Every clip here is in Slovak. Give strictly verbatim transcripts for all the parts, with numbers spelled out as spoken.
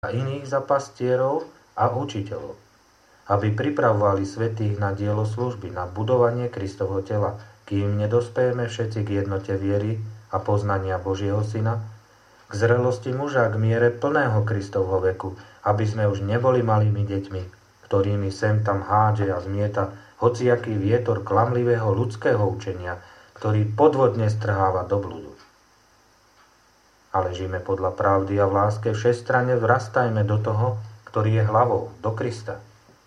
a iných za pastierov a učiteľov, aby pripravovali svätých na dielo služby, na budovanie Kristovho tela, kým nedospejeme všetci k jednote viery a poznania Božieho Syna, k zrelosti muža, k miere plného Kristovho veku, aby sme už neboli malými deťmi, ktorými sem tam hádže a zmieta hociaký vietor klamlivého ľudského učenia, ktorý podvodne strháva do bludu. Ale žijeme podľa pravdy a v láske všestranne vrastajme do toho, ktorý je hlavou, do Krista.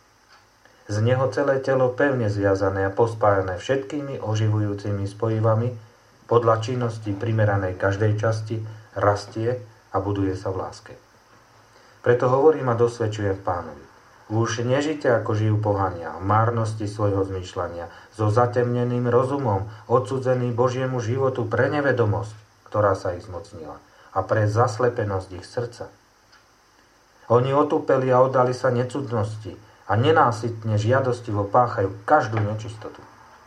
Z neho celé telo pevne zviazané a pospájané všetkými oživujúcimi spojivami podľa činnosti primeranej každej časti rastie a buduje sa v láske. Preto hovorím a dosvedčujem Pánovi. Už nežite ako žijú pohania, v márnosti svojho zmýšľania, so zatemneným rozumom, odsudzený Božiemu životu pre nevedomosť, ktorá sa ich zmocnila, a pre zaslepenosť ich srdca. Oni otúpeli a oddali sa necudnosti a nenásytne žiadostivo páchajú každú nečistotu.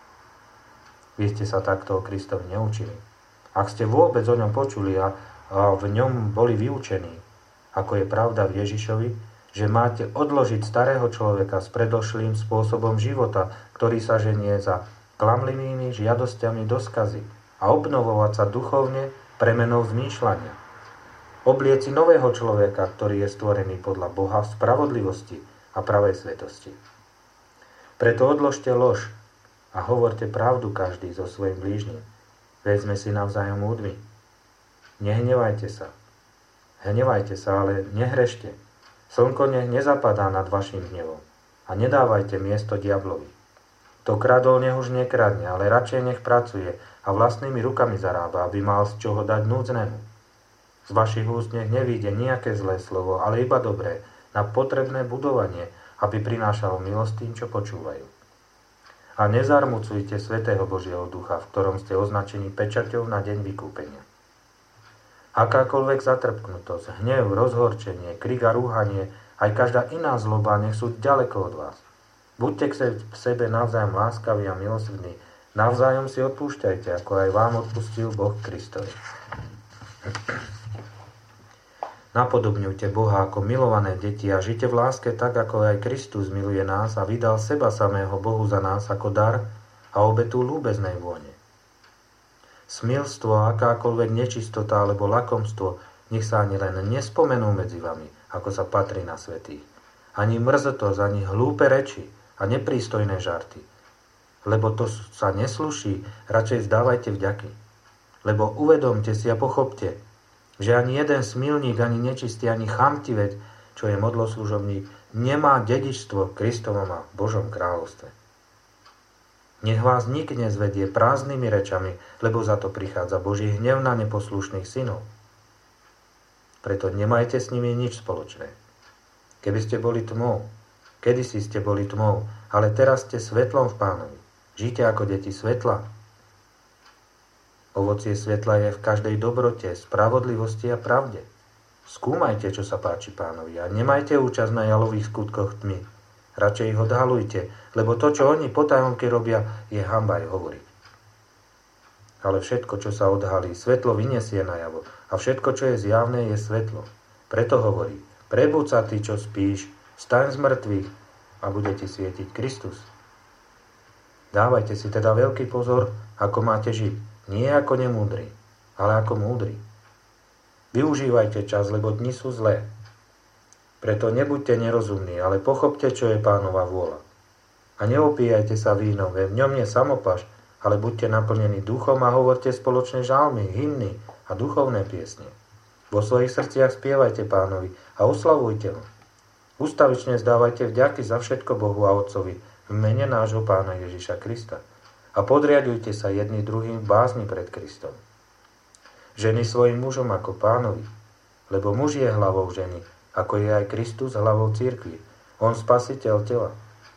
Vy ste sa takto o Kristovi neučili. Ak ste vôbec o ňom počuli a, a v ňom boli vyučení, ako je pravda v Ježišovi, že máte odložiť starého človeka s predošlým spôsobom života, ktorý sa ženie za klamlivými žiadosťami do skazy, a obnovovať sa duchovne premenou zmýšľania. Oblieci nového človeka, ktorý je stvorený podľa Boha v spravodlivosti a pravej svetosti. Preto odložte lož a hovorte pravdu každý so svojím blížnym. Veď sme si navzájom údmi. Nehnevajte sa. Hnevajte sa, ale nehrešte. Slnko nech nezapadá nad vašim hnevom a nedávajte miesto diablovi. To kradol nech už nekradne, ale radšej nech pracuje a vlastnými rukami zarába, aby mal z čoho dať núdznemu. Z vašich úst nech nevíde nejaké zlé slovo, ale iba dobré, na potrebné budovanie, aby prinášalo milosť tým, čo počúvajú. A nezarmucujte svätého Božieho ducha, v ktorom ste označení pečaťou na deň vykúpenia. Akákoľvek zatrpknutosť, hnev, rozhorčenie, krik a rúhanie, aj každá iná zloba nech sú ďaleko od vás. Buďte k sebe navzájom láskaví a milosrdní, navzájom si odpúšťajte, ako aj vám odpustil Boh Kristovi. Napodobňujte Boha ako milované deti a žite v láske tak, ako aj Kristus miluje nás a vydal seba samého Bohu za nás ako dar a obetu ľúbeznej vône. Smilstvo, akákoľvek nečistota alebo lakomstvo, nech sa ani len nespomenú medzi vami, ako sa patrí na svätých. Ani mrzotosť, ani hlúpe reči a neprístojné žarty. Lebo to sa nesluší, radšej vzdávajte vďaky. Lebo uvedomte si a pochopte, že ani jeden smilník, ani nečistý, ani chamtivec, čo je modloslužobník, nemá dedičstvo Kristovom a Božom kráľovstve. Nech vás nik nezvedie prázdnymi rečami, lebo za to prichádza Boží hnev na neposlušných synov. Preto nemajte s nimi nič spoločné. Keby ste boli tmou, kedysi ste boli tmou, ale teraz ste svetlom v Pánovi. Žite ako deti svetla. Ovocie svetla je v každej dobrote, spravodlivosti a pravde. Skúmajte, čo sa páči Pánovi a nemajte účasť na jalových skutkoch tmy. Radšej ich odhalujte, lebo to, čo oni potajomky robia, je hanba aj hovoriť. Ale všetko, čo sa odhalí, svetlo vyniesie najavo a všetko, čo je zjavné, je svetlo. Preto hovorí, prebúď sa ty, čo spíš, vstaň z mŕtvych a bude ti svietiť Kristus. Dávajte si teda veľký pozor, ako máte žiť, nie ako nemúdri, ale ako múdri. Využívajte čas, lebo dni sú zlé. Preto nebuďte nerozumní, ale pochopte, čo je Pánova vôľa. A neopíjajte sa vínom, veď v ňom je samopaš, ale buďte naplnení duchom a hovorte spoločné žalmy, hymny a duchovné piesne. Vo svojich srdciach spievajte Pánovi a oslavujte ho. Ustavične zdávajte vďaky za všetko Bohu a Otcovi v mene nášho Pána Ježiša Krista. A podriadujte sa jedni druhým v bázni pred Kristom. Ženy svojim mužom ako Pánovi, lebo muž je hlavou ženy, ako je aj Kristus hlavou cirkvi. On spasiteľ tela.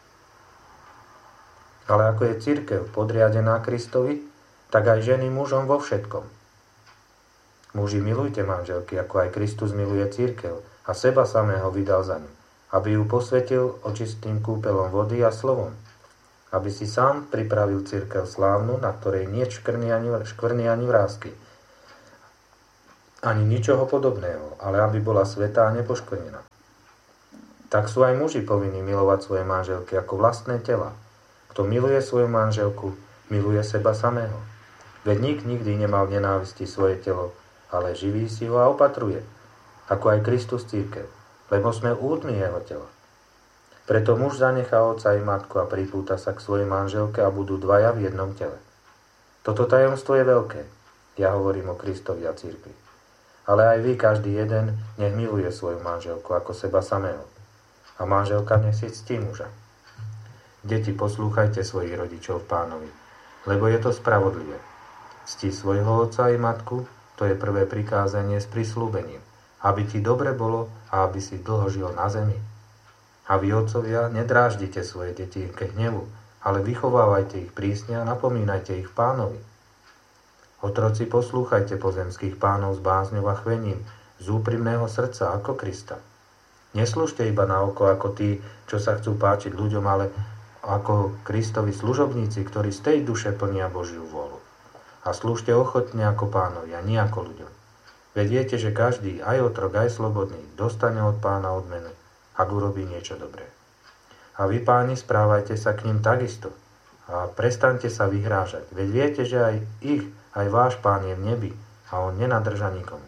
Ale ako je cirkev podriadená Kristovi, tak aj ženy mužom vo všetkom. Muži, milujte manželky, ako aj Kristus miluje cirkev a seba samého vydal za ňu, aby ju posvetil očistným kúpelom vody a slovom, aby si sám pripravil cirkev slávnu, na ktorej nie škvrny ani, škvrny ani vrásky, ani ničoho podobného, ale aby bola svätá a nepoškvrnená. Tak sú aj muži povinní milovať svoje manželky ako vlastné tela. Kto miluje svoju manželku, miluje seba samého. Veď nik nikdy nemal v nenávisti svoje telo, ale živí si ho a opatruje, ako aj Kristus cirkev, lebo sme údmi jeho tela. Preto muž zanechá otca i matku a pripúta sa k svojej manželke a budú dvaja v jednom tele. Toto tajomstvo je veľké. Ja hovorím o Kristovi a cirkvi. Ale aj vy, každý jeden, nech miluje svoju manželku ako seba samého. A manželka nech si ctí muža. Deti, poslúchajte svojich rodičov v Pánovi, lebo je to spravodlivé. Cti svojho otca i matku, to je prvé prikázanie s prisľúbením, aby ti dobre bolo a aby si dlho žil na zemi. A vy, otcovia, nedráždite svoje deti ke hnevu, ale vychovávajte ich prísne a napomínajte ich Pánovi. Otroci, poslúchajte pozemských pánov s bázňou a chvením, z úprimného srdca ako Krista. Neslúžte iba na oko ako tí, čo sa chcú páčiť ľuďom, ale ako Kristovi služobníci, ktorí z tej duše plnia Božiu vôľu. A slúžte ochotne ako Pánovi a nie ako ľuďom. Veď viete, že každý, aj otrok, aj slobodný, dostane od Pána odmenu, ak urobí niečo dobré. A vy, páni, správajte sa k ním takisto a prestaňte sa vyhrážať. Veď viete, že aj ich, aj váš Pán je v nebi a on nenadrža nikomu.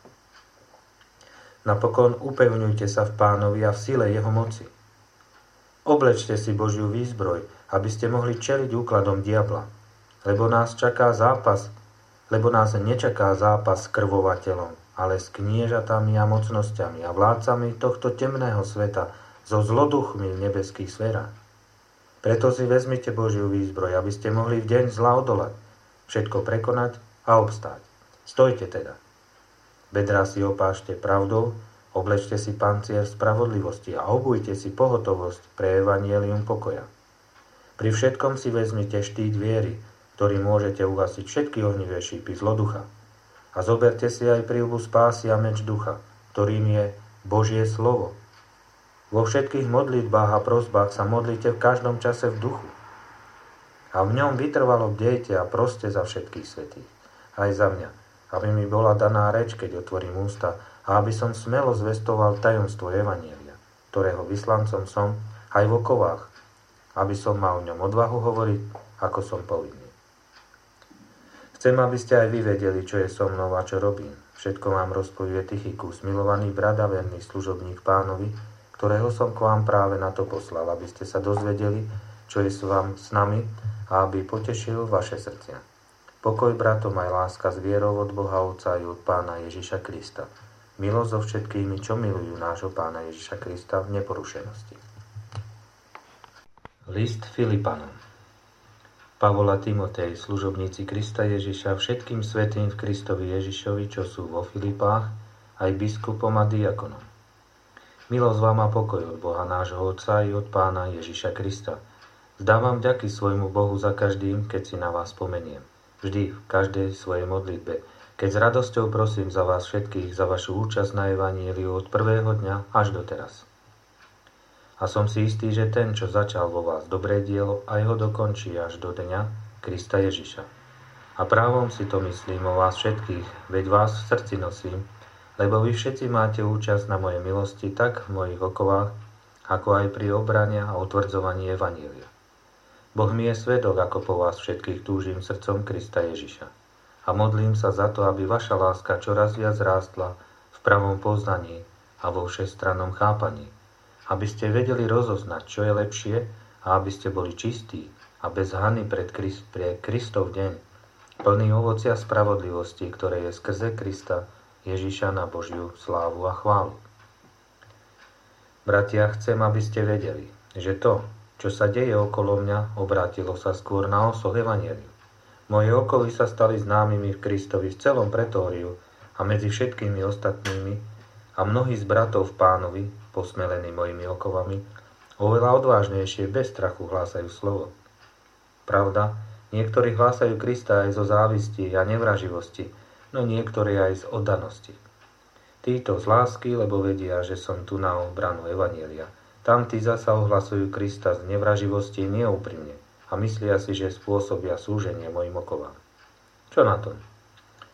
Napokon upevňujte sa v Pánovi a v sile jeho moci. Oblečte si Božiu výzbroj, aby ste mohli čeliť úkladom diabla, lebo nás čaká zápas, lebo nás nečaká zápas s krvovateľom, ale s kniežatami a mocnosťami a vládcami tohto temného sveta, so zloduchmi v nebeských sférach. Preto si vezmite Božiu výzbroj, aby ste mohli v deň zla odolať, všetko prekonať a obstáť. Stojte teda. Bedrá si opášte pravdou, oblečte si pancier spravodlivosti a obujte si pohotovosť pre evanjelium pokoja. Pri všetkom si vezmite štít viery, ktorý môžete ugasiť všetky ohnivé šípy zloducha. A zoberte si aj príľbu spásy a meč ducha, ktorým je Božie slovo. Vo všetkých modlitbách a prosbách sa modlite v každom čase v duchu. A v ňom vytrvalo bdejte a proste za všetkých svätých, aj za mňa, aby mi bola daná reč, keď otvorím ústa, a aby som smelo zvestoval tajomstvo evanjelia, ktorého vyslancom som aj v okovách, aby som mal v ňom odvahu hovoriť, ako som povinný. Chcem, aby ste aj vy vedeli, čo je so mnou a čo robím. Všetko vám rozpovie Tychikus, milovaný brat a verný služobník Pánovi, ktorého som k vám práve na to poslal, aby ste sa dozvedeli, čo je s vám s nami a aby potešil vaše srdcia. Pokoj bratom aj láska s vierou od Boha Otca i od Pána Ježiša Krista. Milosť so všetkými, čo milujú nášho Pána Ježiša Krista v neporušenosti. List Filipanom. Pavol a Timotej, služobníci Krista Ježiša, všetkým svätým v Kristovi Ježišovi, čo sú vo Filipách, aj biskupom a diakonom. Milosť vám a pokoj od Boha nášho Otca i od Pána Ježiša Krista. Vzdávam vďaky svojmu Bohu za každým, keď si na vás spomeniem. Vždy, v každej svojej modlitbe, keď s radosťou prosím za vás všetkých, za vašu účasť na evaníliu od prvého dňa až doteraz. A som si istý, že ten, čo začal vo vás dobré dielo, aj ho dokončí až do dňa Krista Ježiša. A právom si to myslím o vás všetkých, veď vás v srdci nosím, lebo vy všetci máte účasť na mojej milosti tak v mojich okovách, ako aj pri obrane a utvrdzovaní evanília. Boh mi je svedok, ako po vás všetkých túžim srdcom Krista Ježiša. A modlím sa za to, aby vaša láska čoraz viac rástla v pravom poznaní a vo všestrannom chápaní, aby ste vedeli rozoznať, čo je lepšie a aby ste boli čistí a bez hany pred Christ, pre Kristov deň, plný ovocia spravodlivosti, ktoré je skrze Krista Ježiša na Božiu slávu a chválu. Bratia, chcem, aby ste vedeli, že to, čo sa deje okolo mňa, obrátilo sa skôr na osoch evanjeliu. Moje okovy sa stali známymi v Kristovi v celom pretóriu a medzi všetkými ostatnými a mnohí z bratov v Pánovi, posmelení mojimi okovami, oveľa odvážnejšie bez strachu hlásajú slovo. Pravda, niektorí hlásajú Krista aj zo závisti a nevraživosti, no niektorí aj z oddanosti. Títo z lásky, lebo vedia, že som tu na obranu evanjelia. Tamtí zasa ohlasujú Krista z nevraživosti neúprimne a myslia si, že spôsobia súženie mojim okovám. Čo na tom?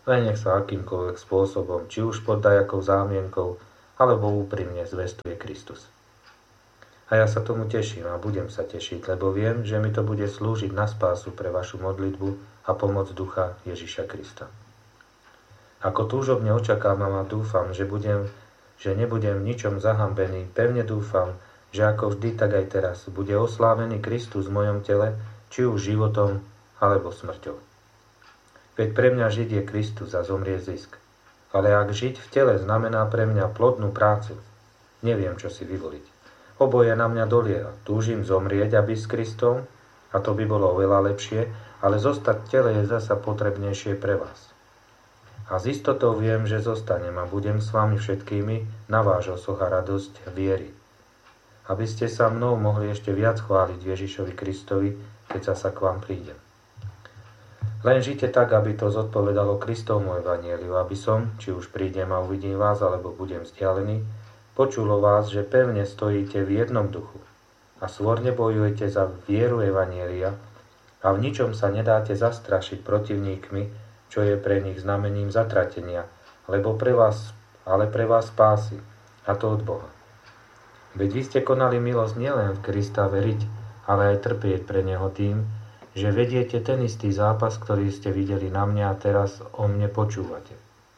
len nech sa akýmkoľvek spôsobom, či už pod dajakou zámienkou, alebo úprimne zvestuje Kristus. A ja sa tomu teším a budem sa tešiť, lebo viem, že mi to bude slúžiť na spásu pre vašu modlitbu a pomoc Ducha Ježiša Krista. Ako túžobne očakávam a dúfam, že, budem, že nebudem v ničom zahambený, pevne dúfam, že ako vždy, tak aj teraz bude oslávený Kristus v mojom tele, či už životom, alebo smrťou. Veď pre mňa žiť je Kristus a zomrie zisk. Ale ak žiť v tele znamená pre mňa plodnú prácu, neviem, čo si vyvoliť. Oboje na mňa dolieha. Túžim zomrieť a byť s Kristom, a to by bolo oveľa lepšie, ale zostať v tele je zasa potrebnejšie pre vás. A z istotou viem, že zostanem a budem s vami všetkými na váš osoch a radosť viery. Aby ste sa mnou mohli ešte viac chváliť Ježišovi Kristovi, keď sa k vám prídem. Len žite tak, aby to zodpovedalo Kristovmu evanjeliu, aby som, či už prídem a uvidím vás, alebo budem vzdialený, počulo vás, že pevne stojíte v jednom duchu a svorne bojujete za vieru evanjelia a v ničom sa nedáte zastrašiť protivníkmi, čo je pre nich znamením zatratenia, lebo pre vás, ale pre vás spásy, a to od Boha. Veď vy ste konali milosť nielen v Krista veriť, ale aj trpieť pre Neho tým, že vediete ten istý zápas, ktorý ste videli na mňa a teraz o mne počúvate.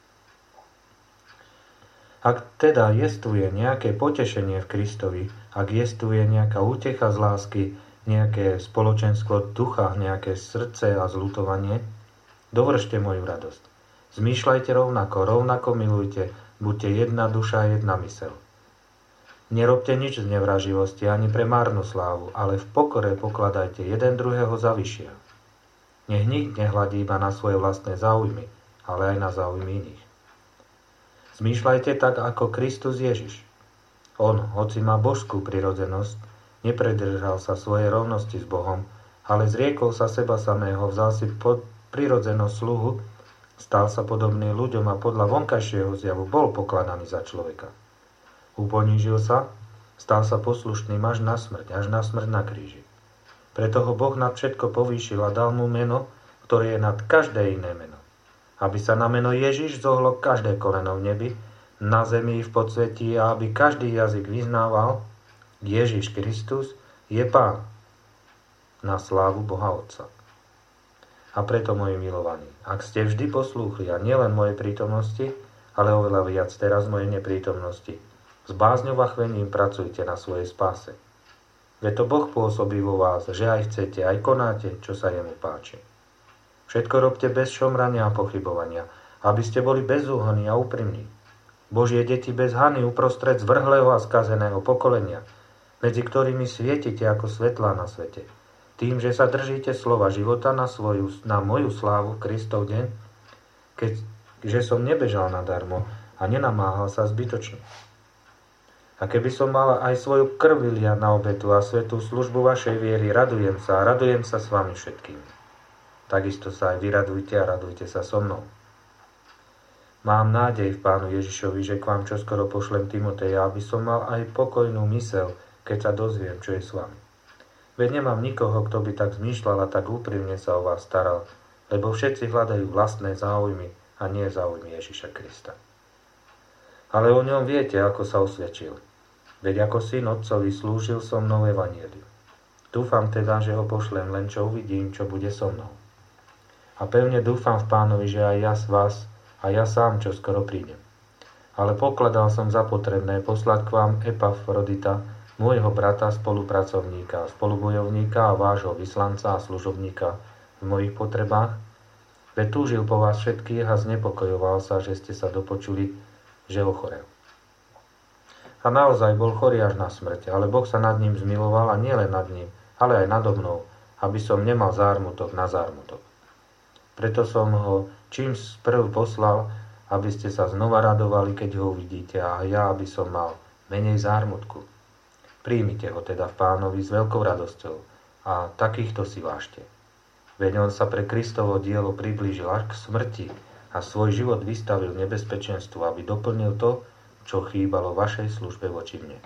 Ak teda jestvuje nejaké potešenie v Kristovi, ak jestvuje nejaká útecha z lásky, nejaké spoločenstvo ducha, nejaké srdce a zľutovanie, dovršte moju radosť. Zmýšľajte rovnako, rovnako milujte, buďte jedna duša a jedna myseľ. Nerobte nič z nevraživosti ani pre márnu slávu, ale v pokore pokladajte jeden druhého za vyššia. Nech nik nehľadí iba na svoje vlastné záujmy, ale aj na záujmy iných. Zmýšľajte tak ako Kristus Ježiš. On, hoci má božskú prirodzenosť, nepredržal sa svojej rovnosti s Bohom, ale zriekol sa seba samého, vzal si pod prirodzenosť sluhu, stal sa podobný ľuďom a podľa vonkajšieho zjavu bol pokladaný za človeka. Uponížil sa, stal sa poslušným až na smrť, až na smrť na kríži. Preto ho Boh nad všetko povýšil a dal mu meno, ktoré je nad každé iné meno. Aby sa na meno Ježiš zohlo každé koleno v nebi, na zemi i v podsvetí a aby každý jazyk vyznával, Ježiš Kristus je Pán, na slávu Boha Otca. A preto, moji milovaní, ak ste vždy poslúchli a nielen mojej prítomnosti, ale oveľa viac teraz mojej neprítomnosti, s bázňou a chvením pracujte na svojej spáse. Veď to Boh pôsobí vo vás, že aj chcete, aj konáte, čo sa jemu páči. Všetko robte bez šomrania a pochybovania, aby ste boli bezúhonní a úprimní. Božie deti bez hany uprostred zvrhlého a skazeného pokolenia, medzi ktorými svietite ako svetlá na svete. Tým, že sa držíte slova života na, svoju, na moju slávu v Kristov deň, keď, že som nebežal nadarmo a nenamáhal sa zbytočne. A keby som mala aj svoju krv vyliať na obetu a svätú službu vašej viery, radujem sa a radujem sa s vami všetkými. Takisto sa aj vy radujte a radujte sa so mnou. Mám nádej v Pánu Ježišovi, že k vám čoskoro pošlem Timoteja, aby som mal aj pokojnú myseľ, keď sa dozviem, čo je s vami. Veď nemám nikoho, kto by tak zmýšľal a tak úprimne sa o vás staral, lebo všetci hľadajú vlastné záujmy a nie záujmy Ježiša Krista. Ale o ňom viete, ako sa osvedčil. Veď ako syn otcovi slúžil so mnou evanjeliu. Dúfam teda, že ho pošlem, len čo uvidím, čo bude so mnou. A pevne dúfam v Pánovi, že aj ja z vás a ja sám čo skoro prídem. Ale pokladal som za potrebné poslať k vám Epafrodita, môjho brata, spolupracovníka, spolubojovníka a vášho vyslanca a služobníka v mojich potrebách, veď túžil po vás všetkých a znepokojoval sa, že ste sa dopočuli, že ochorel. A naozaj bol chorý až na smrť, ale Boh sa nad ním zmiloval a nielen nad ním, ale aj nado mnou, aby som nemal zármutok na zármutok. Preto som ho čím sprv poslal, aby ste sa znova radovali, keď ho uvidíte, a ja, aby som mal menej zármutku. Príjmite ho teda v Pánovi s veľkou radosťou a takýchto si vážte. Veď on sa pre Kristovo dielo priblížil až k smrti a svoj život vystavil nebezpečenstvu, aby doplnil to, čo chýbalo vašej službe voči mne.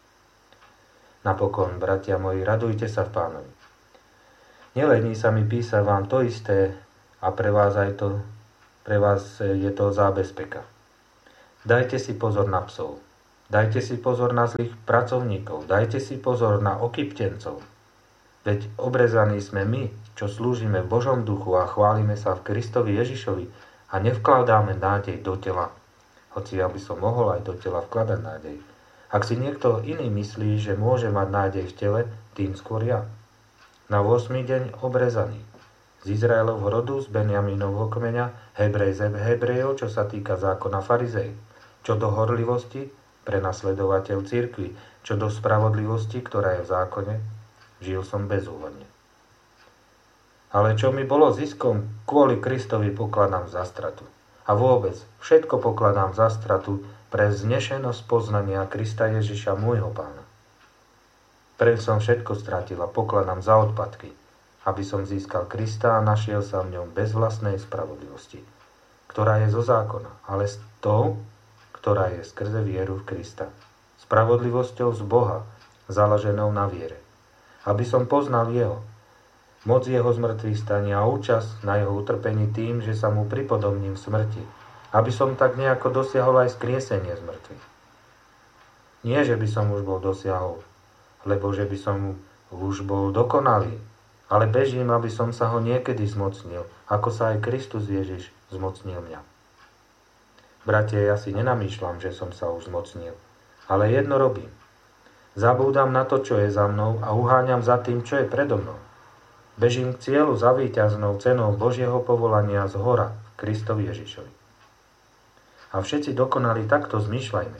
Napokon, bratia moji, radujte sa v Pánovi. Nelení sa mi písať vám to isté a pre vás aj to Pre vás je to zábezpeka. Dajte si pozor na psov. Dajte si pozor na zlých pracovníkov. Dajte si pozor na okyptencov. Veď obrezaní sme my, čo slúžime v Božom duchu a chválime sa v Kristovi Ježišovi a nevkladáme nádej do tela. Hoci ja by som mohol aj do tela vkladať nádej. Ak si niekto iný myslí, že môže mať nádej v tele, tým skôr ja. Na ôsmy deň obrezaný. Z Izraelovho rodu, z Benjamínovho kmeňa, Hebrej z Hebrejov, čo sa týka zákona farizej. Čo do horlivosti, prenasledovateľ cirkvi. Čo do spravodlivosti, ktorá je v zákone, žil som bezúhonne. Ale čo mi bolo ziskom, kvôli Kristovi pokladám za stratu. A vôbec, všetko pokladám za stratu pre vznešenosť poznania Krista Ježiša, môjho Pána. Preň som všetko stratila, pokladám za odpadky, aby som získal Krista a našiel sa v ňom bez vlastnej spravodlivosti, ktorá je zo zákona, ale s tou, ktorá je skrze vieru v Krista. Spravodlivosťou z Boha, založenou na viere. Aby som poznal jeho, moc jeho zmrtvých stania a účasť na jeho utrpení tým, že sa mu pripodobním v smrti, aby som tak nejako dosiahol aj skriesenie z mŕtvych. Nie, že by som už bol dosiahol, lebo že by som už bol dokonalý, ale bežím, aby som sa ho niekedy zmocnil, ako sa aj Kristus Ježiš zmocnil mňa. Bratia, ja si nenamýšľam, že som sa už zmocnil, ale jedno robím. Zabúdam na to, čo je za mnou a uháňam za tým, čo je predo mnou. Bežím k cieľu za víťaznou cenou Božieho povolania z hora v Kristovi Ježišovi. A všetci dokonali takto zmýšľajme.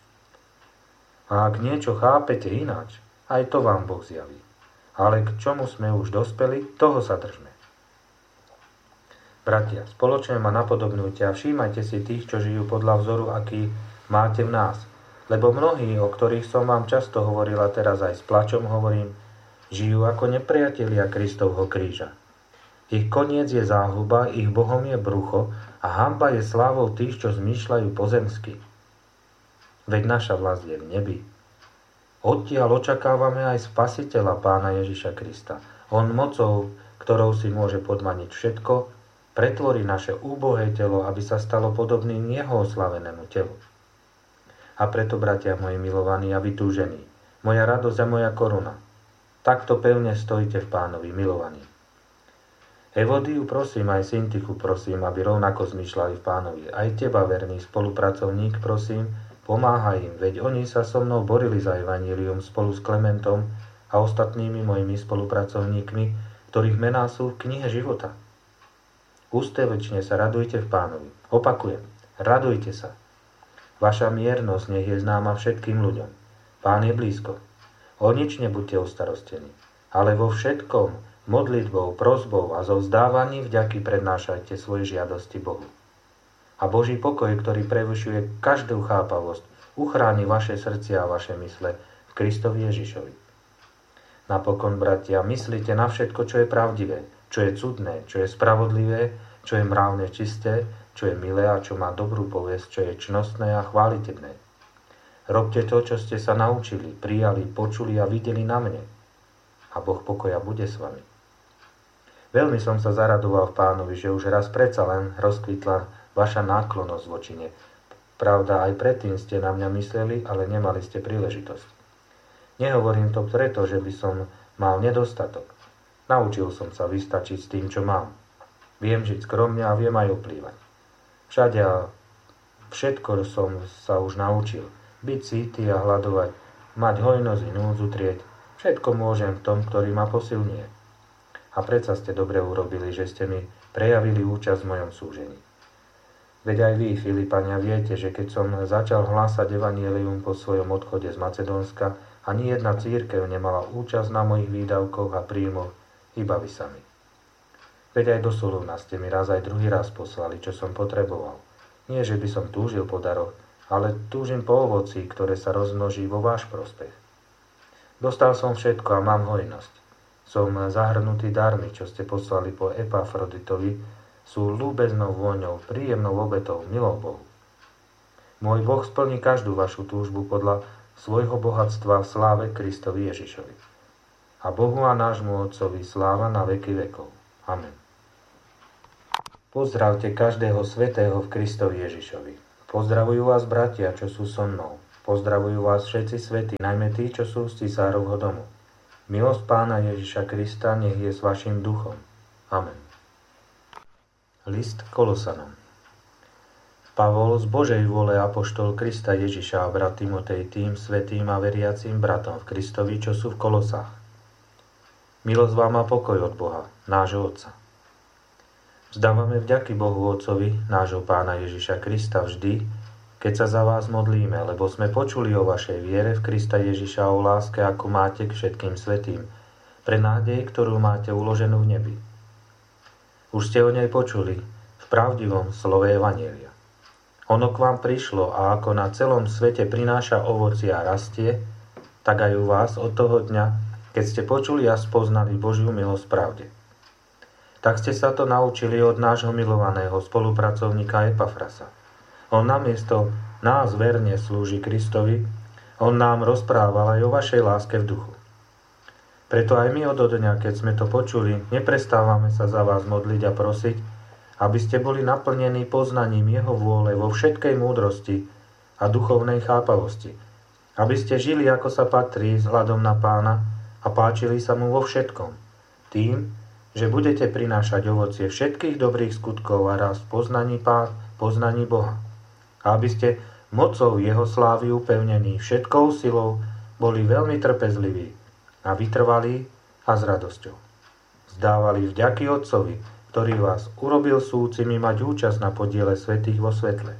A ak niečo chápete ináč, aj to vám Boh zjaví. Ale k čomu sme už dospeli, toho sa držme. Bratia, spoločne ma napodobňujte a všímajte si tých, čo žijú podľa vzoru, aký máte v nás. Lebo mnohí, o ktorých som vám často hovorila, teraz aj s plačom hovorím, žijú ako nepriatelia Kristovho kríža. Ich koniec je záhuba, ich Bohom je brucho a hanba je slávou tých, čo zmýšľajú pozemsky. Veď naša vlast je v nebi. Odtiaľ očakávame aj Spasiteľa Pána Ježiša Krista. On mocou, ktorou si môže podmaniť všetko, pretvorí naše úbohé telo, aby sa stalo podobným jeho oslavenému telu. A preto, bratia moji milovaní a vytúžení, moja radosť a moja koruna, takto pevne stojíte v Pánovi, milovaní. Evodiu prosím, aj Syntichu prosím, aby rovnako zmýšľali v Pánovi. Aj teba, verný spolupracovník, prosím, pomáhaj im, veď oni sa so mnou borili za evanílium spolu s Klementom a ostatnými mojimi spolupracovníkmi, ktorých mená sú v knihe života. Ústevečne sa radujte v Pánovi. Opakujem, radujte sa. Vaša miernosť nech je známa všetkým ľuďom. Pán je blízko. O nič nebuďte ostarostení, ale vo všetkom modlitbou, prosbou a zo vzdávaní vďaky prednášajte svoje žiadosti Bohu. A Boží pokoj, ktorý prevyšuje každú chápavosť, uchráni vaše srdcia a vaše mysle v Kristovi Ježišovi. Napokon, bratia, myslite na všetko, čo je pravdivé, čo je cudné, čo je spravodlivé, čo je mravné čisté, čo je milé a čo má dobrú povesť, čo je čnostné a chválitebné. Robte to, čo ste sa naučili, prijali, počuli a videli na mne. A Boh pokoja bude s vami. Veľmi som sa zaradoval v Pánovi, že už raz predsa len rozkvitla vaša náklonnosť voči ne. Pravda, aj predtým ste na mňa mysleli, ale nemali ste príležitosť. Nehovorím to preto, že by som mal nedostatok. Naučil som sa vystačiť s tým, čo mám. Viem žiť skromne a viem aj oplývať. Všade a všetko som sa už naučil. Byť cíty a hľadovať, mať hojnosť i núdzu trieť. Všetko môžem v tom, ktorý ma posilňuje. A predsa ste dobre urobili, že ste mi prejavili účasť v mojom súžení. Veď aj vy, Filipania, viete, že keď som začal hlásať evanjelium po svojom odchode z Macedónska, ani jedna cirkev nemala účasť na mojich výdavkoch a príjmoch, iba vy sami. Veď aj do Solúna ste mi raz aj druhý raz poslali, čo som potreboval. Nie, že by som túžil po daroch, ale túžim po ovoci, ktoré sa rozmnoží vo váš prospech. Dostal som všetko a mám hojnosť. Som zahrnutý darmi, čo ste poslali po Epafroditovi, sú ľúbeznou vôňou, príjemnou obetou, milou Bohu. Môj Boh splní každú vašu túžbu podľa svojho bohatstva v sláve Kristovi Ježišovi. A Bohu a nášmu Otcovi sláva na veky vekov. Amen. Pozdravte každého svätého v Kristovi Ježišovi. Pozdravujú vás bratia, čo sú so mnou. Pozdravujú vás všetci svätí, najmä tí, čo sú z cisárovho domu. Milosť Pána Ježiša Krista nech je s vašim duchom. Amen. List Kolosanom. Pavol, z Božej vôle apoštol Krista Ježiša a brat Timotej tým svätým a veriacím bratom v Kristovi, čo sú v Kolosách. Milosť vám a pokoj od Boha, nášho Otca. Vzdávame vďaky Bohu Otcovi, nášho Pána Ježiša Krista vždy, keď sa za vás modlíme, lebo sme počuli o vašej viere v Krista Ježiša, o láske, ako máte k všetkým svätým, pre nádej, ktorú máte uloženú v nebi. Už ste o nej počuli v pravdivom slove Evanjelia. Ono k vám prišlo a ako na celom svete prináša ovocie a rastie, tak aj u vás od toho dňa, keď ste počuli a spoznali Božiu milosť v pravde. Tak ste sa to naučili od nášho milovaného spolupracovníka Epafrasa. On namiesto nás verne slúži Kristovi, on nám rozprával aj o vašej láske v duchu. Preto aj my od dňa, keď sme to počuli, neprestávame sa za vás modliť a prosiť, aby ste boli naplnení poznaním jeho vôle vo všetkej múdrosti a duchovnej chápavosti, aby ste žili, ako sa patrí, vzhľadom na Pána a páčili sa mu vo všetkom, tým, že budete prinášať ovocie všetkých dobrých skutkov a rast poznaní Pán, poznaní Boha. A aby ste mocou jeho slávy upevnení všetkou silou boli veľmi trpezliví a vytrvalí a s radosťou. Zdávali vďaky Otcovi, ktorý vás urobil súcimi mať účasť na podiele svätých vo svetle.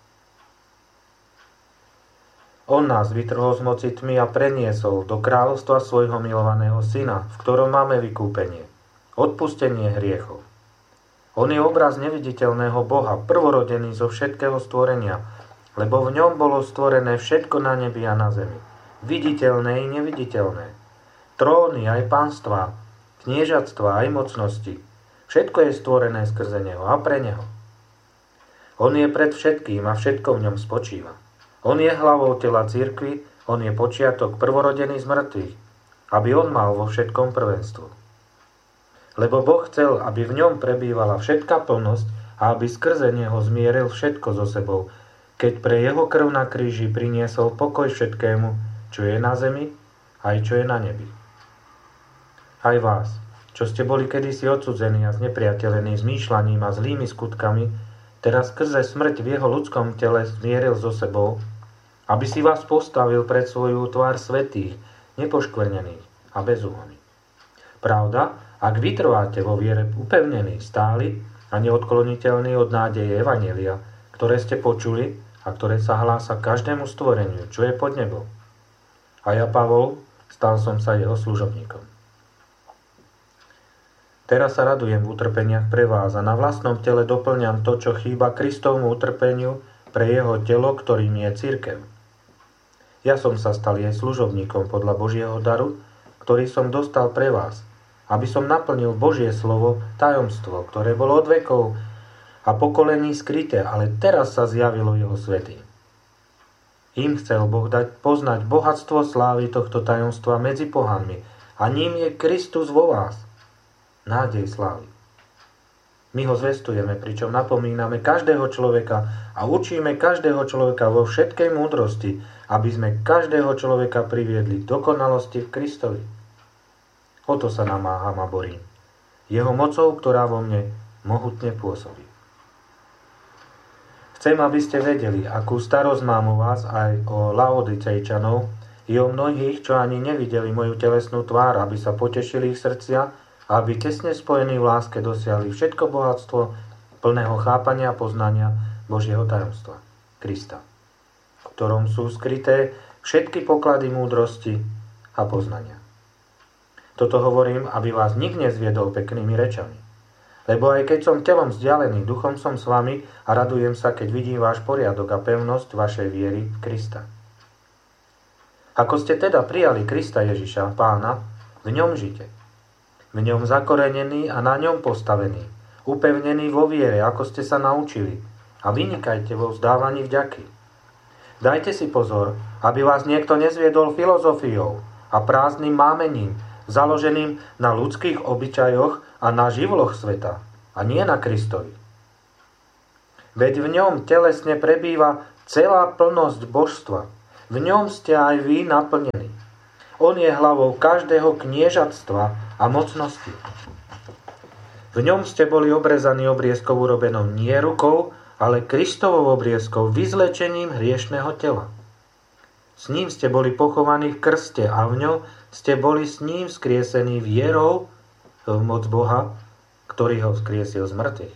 On nás vytrhol z moci tmy a preniesol do kráľovstva svojho milovaného syna, v ktorom máme vykúpenie, odpustenie hriechov. On je obraz neviditeľného Boha, prvorodený zo všetkého stvorenia, lebo v ňom bolo stvorené všetko na nebi a na zemi, viditeľné i neviditeľné, tróny aj panstvá, kniežatstvá aj mocnosti. Všetko je stvorené skrze neho a pre neho. On je pred všetkým a všetko v ňom spočíva. On je hlavou tela cirkvi, on je počiatok prvorodený z mŕtvych, aby on mal vo všetkom prvenstvo. Lebo Boh chcel, aby v ňom prebývala všetká plnosť a aby skrze neho zmieril všetko so sebou, keď pre jeho krv na kríži priniesol pokoj všetkému, čo je na zemi, aj čo je na nebi. Aj vás, čo ste boli kedysi odsudzení a znepriateľení zmýšľaním a zlými skutkami, teraz skrze smrť v jeho ľudskom tele zmieril so sebou, aby si vás postavil pred svoju tvár svätých, nepoškvrnených a bezúhonných. Pravda, ak vytrváte vo viere upevnení, stáli a neodkloniteľní od nádeje Evanjelia, ktoré ste počuli a ktoré sa hlása každému stvoreniu, čo je pod nebou. A ja, Pavol, stal som sa jeho služobníkom. Teraz sa radujem v utrpeniach pre vás a na vlastnom tele doplňam to, čo chýba Kristovmu utrpeniu pre jeho telo, ktorým je cirkev. Ja som sa stal jej služobníkom podľa Božieho daru, ktorý som dostal pre vás, aby som naplnil Božie slovo, tajomstvo, ktoré bolo od vekov a pokolení skryté, ale teraz sa zjavilo jeho svätým. Im chcel Boh dať poznať bohatstvo slávy tohto tajomstva medzi pohanmi a ním je Kristus vo vás, nádej slávy. My ho zvestujeme, pričom napomíname každého človeka a učíme každého človeka vo všetkej múdrosti, aby sme každého človeka priviedli k dokonalosti v Kristovi. O to sa namáham a borím. Jeho mocou, ktorá vo mne mohutne pôsobí. Chcem, aby ste vedeli, akú starosť mám o vás aj o Laodicejčanov i o mnohých, čo ani nevideli moju telesnú tvár, aby sa potešili ich srdcia a aby tesne spojení v láske dosiahli všetko bohatstvo plného chápania a poznania Božieho tajomstva, Krista, v ktorom sú skryté všetky poklady múdrosti a poznania. Toto hovorím, aby vás nik nezviedol peknými rečami. Lebo aj keď som telom vzdialený, duchom som s vami a radujem sa, keď vidím váš poriadok a pevnosť vašej viery v Krista. Ako ste teda prijali Krista Ježiša, Pána, v ňom žite. V ňom zakorenený a na ňom postavený, upevnený vo viere, ako ste sa naučili, a vynikajte vo vzdávaní vďaky. Dajte si pozor, aby vás niekto nezviedol filozofiou a prázdnym mámením, založeným na ľudských obyčajoch a na živloch sveta, a nie na Kristovi. Veď v ňom telesne prebýva celá plnosť božstva. V ňom ste aj vy naplnení. On je hlavou každého kniežatstva a mocnosti. V ňom ste boli obrezaní obriezkou urobenou nie rukou, ale Kristovou obriezkou, vyzlečením hriešného tela. S ním ste boli pochovaní v krste a v ňom ste boli s ním vzkriesení vierou v moc Boha, ktorý ho vzkriesil z mŕtvych.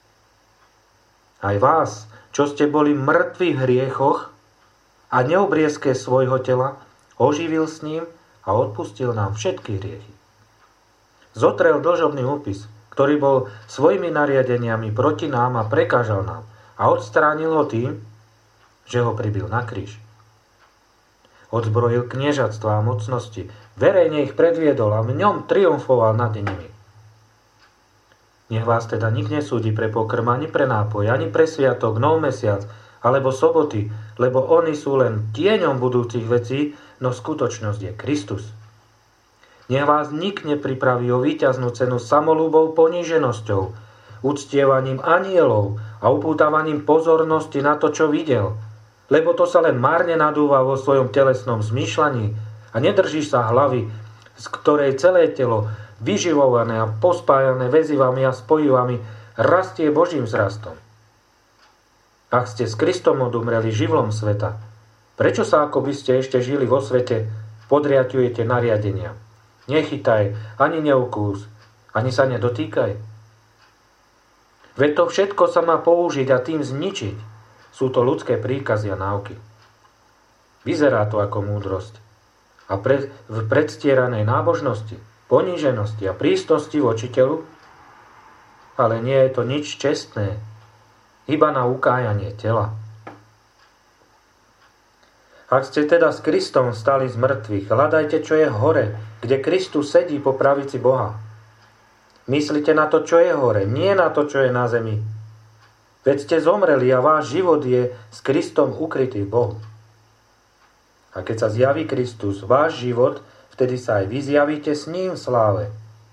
Aj vás, čo ste boli mŕtvi v hriechoch a neobriezke svojho tela, oživil s ním a odpustil nám všetky hriechy. Zotrel dlžobný úpis, ktorý bol svojimi nariadeniami proti nám a prekážal nám, a odstránil ho tým, že ho pribil na kríž. Odzbrojil kniežatstva a mocnosti, verejne ich predviedol a v ňom triumfoval nad nimi. Nech vás teda nik nesúdi pre pokrm, ani pre nápoj, ani pre sviatok, nov mesiac, alebo soboty, lebo oni sú len tieňom budúcich vecí, no skutočnosť je Kristus. Nech vás nik nepripraví o víťaznú cenu samolúbou poníženosťou, uctievaním anielov a upútavaním pozornosti na to, čo videl, lebo to sa len márne nadúva vo svojom telesnom zmýšľaní a nedržíš sa hlavy, z ktorej celé telo, vyživované a pospájané väzivami a spojivami, rastie Božím vzrastom. Ak ste s Kristom odumreli živlom sveta, prečo sa, ako by ste ešte žili vo svete, podriaďujete nariadenia? Nechytaj, ani neukús, ani sa nedotýkaj. Veď to všetko sa má použiť a tým zničiť. Sú to ľudské príkazy a náuky. Vyzerá to ako múdrosť. A pre, v predstieranej nábožnosti, poníženosti a prísnosti voči telu, ale nie je to nič čestné, iba na ukájanie tela. Ak ste teda s Kristom stali z mŕtvych, hľadajte, čo je hore, kde Kristus sedí po pravici Boha. Myslite na to, čo je hore, nie na to, čo je na zemi. Veď ste zomreli a váš život je s Kristom ukrytý v Bohu. A keď sa zjaví Kristus, váš život, vtedy sa aj vy zjavíte s ním v sláve.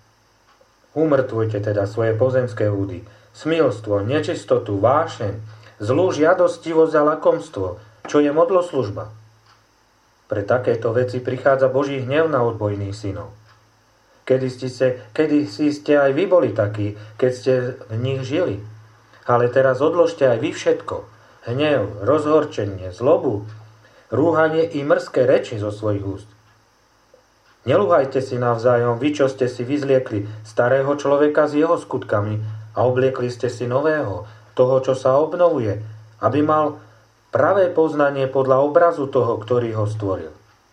Umrtvujte teda svoje pozemské údy, smilstvo, nečistotu, vášeň, zlú žiadostivosť a lakomstvo, čo je modloslužba. Pre takéto veci prichádza Boží hnev na odbojných synov. Kedy, ste, kedy si ste aj vy boli takí, keď ste v nich žili. Ale teraz odložte aj vy všetko. Hnev, rozhorčenie, zlobu, rúhanie i mrzké reči zo svojich úst. Nelúhajte si navzájom, vy, čo ste si vyzliekli starého človeka s jeho skutkami a obliekli ste si nového, toho, čo sa obnovuje, aby mal pravé poznanie podľa obrazu toho, ktorý ho stvoril.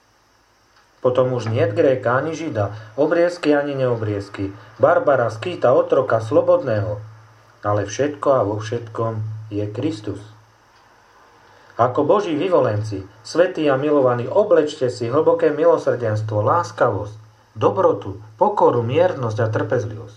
Potom už niet Gréka ani Žida, obriezky ani neobriezky, Barbara, skýta, otroka, slobodného, ale všetko a vo všetkom je Kristus. Ako Boží vyvolenci, svätí a milovaní, oblečte si hlboké milosrdenstvo, láskavosť, dobrotu, pokoru, miernosť a trpezlivosť.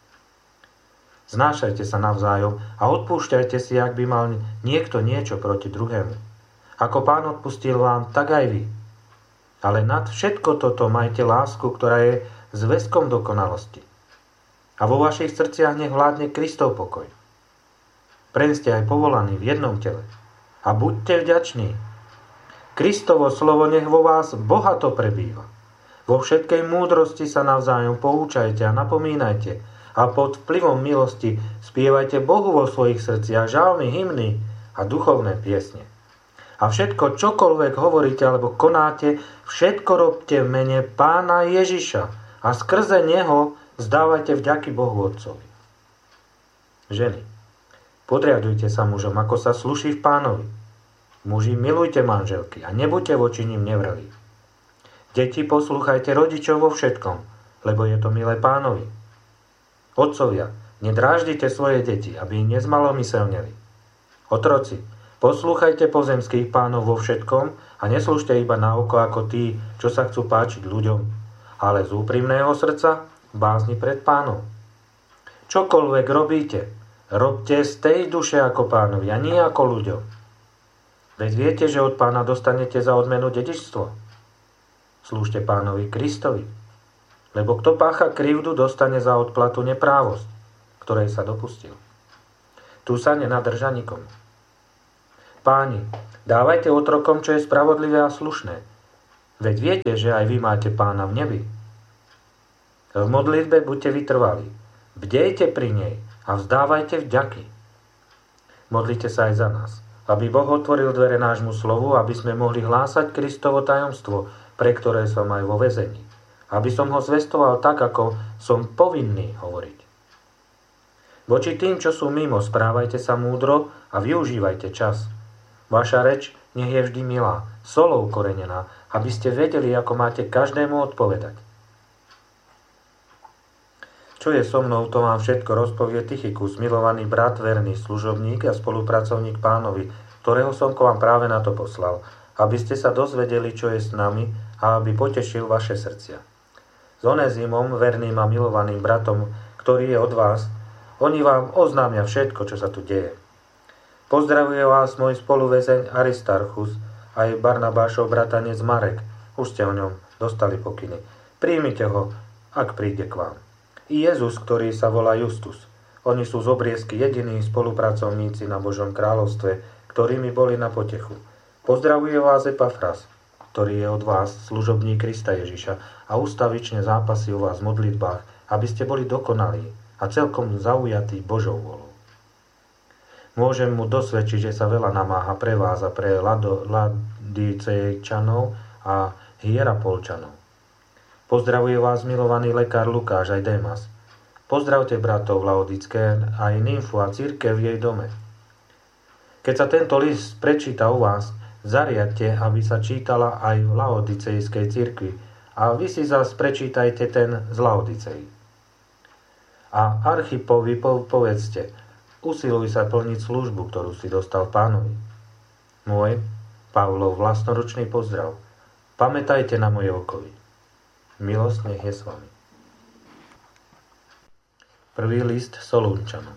Znášajte sa navzájom a odpúšťajte si, ak by mal niekto niečo proti druhému. Ako Pán odpustil vám, tak aj vy. Ale nad všetko toto majte lásku, ktorá je zväzkom dokonalosti. A vo vašich srdciach nech vládne Kristov pokoj. Preň ste aj povolaní v jednom tele. A buďte vďační. Kristovo slovo nech vo vás bohato prebýva. Vo všetkej múdrosti sa navzájom poučajte a napomínajte a pod vplyvom milosti spievajte Bohu vo svojich srdciach žalmy, hymny a duchovné piesne. A všetko, čokoľvek hovoríte alebo konáte, všetko robte v mene Pána Ježiša a skrze Neho vzdávajte vďaky Bohu Otcovi. Ženy, podriadujte sa mužom, ako sa sluší v Pánovi. Muži, milujte manželky a nebuďte voči ním nevrelí. Deti, poslúchajte rodičov vo všetkom, lebo je to milé Pánovi. Otcovia, nedráždite svoje deti, aby ich nezmalomyselneli. Otroci, poslúchajte pozemských pánov vo všetkom a neslúžte iba na oko ako tí, čo sa chcú páčiť ľuďom, ale z úprimného srdca v bázni pred Pánom. Čokoľvek robíte, robte z tej duše ako Pánovi a nie ako ľuďom. Veď viete, že od Pána dostanete za odmenu dedičstvo. Slúžte Pánovi Kristovi, lebo kto pácha krivdu, dostane za odplatu neprávosť, ktorej sa dopustil. Tu sa nenadrža nikomu. Páni, dávajte otrokom, čo je spravodlivé a slušné. Veď viete, že aj vy máte Pána v nebi. V modlitbe buďte vytrvalí. Bdejte pri nej a vzdávajte vďaky. Modlite sa aj za nás, aby Boh otvoril dvere nášmu slovu, aby sme mohli hlásať Kristovo tajomstvo, pre ktoré som aj vo väzení. Aby som ho zvestoval tak, ako som povinný hovoriť. Voči tým, čo sú mimo, správajte sa múdro a využívajte čas. Vaša reč nech je vždy milá, solou korenená, aby ste vedeli, ako máte každému odpovedať. Čo je so mnou, to vám všetko rozpovie Tychikus, milovaný brat, verný služobník a spolupracovník Pánovi, ktorého som k vám práve na to poslal, aby ste sa dozvedeli, čo je s nami a aby potešil vaše srdcia. S Onezimom, verným a milovaným bratom, ktorý je od vás, oni vám oznámia všetko, čo sa tu deje. Pozdravuje vás môj spoluväzeň Aristarchus, aj Barnabášov bratanec Marek. Už ste o ňom dostali pokyny. Príjmite ho, ak príde k vám. I Jezus, ktorý sa volá Justus. Oni sú z obriezky jediní spolupracovníci na Božom kráľovstve, ktorými boli na potechu. Pozdravuje vás Epafras, ktorý je od vás, služobník Krista Ježiša, a ustavične zápasí o vás v modlitbách, aby ste boli dokonalí a celkom zaujatí Božou volou. Môžem mu dosvedčiť, že sa veľa namáha pre vás a pre Ladicejčanov a Hierapolčanov. Pozdravuje vás milovaný lekár Lukáš aj Démas. Pozdravte bratov Laodické, aj Nymfu a cirkev v jej dome. Keď sa tento list prečíta u vás, zariadte, aby sa čítala aj v Laodicejskej cirkvi a vy si zas prečítajte ten z Laodiceji. A Archipovi povedzte, usiluj sa plniť službu, ktorú si dostal Pánovi. Môj, Pavlov vlastnoručný pozdrav. Pamätajte na moje okovy. Milosť nech je s vami. Prvý list Solúnčanom.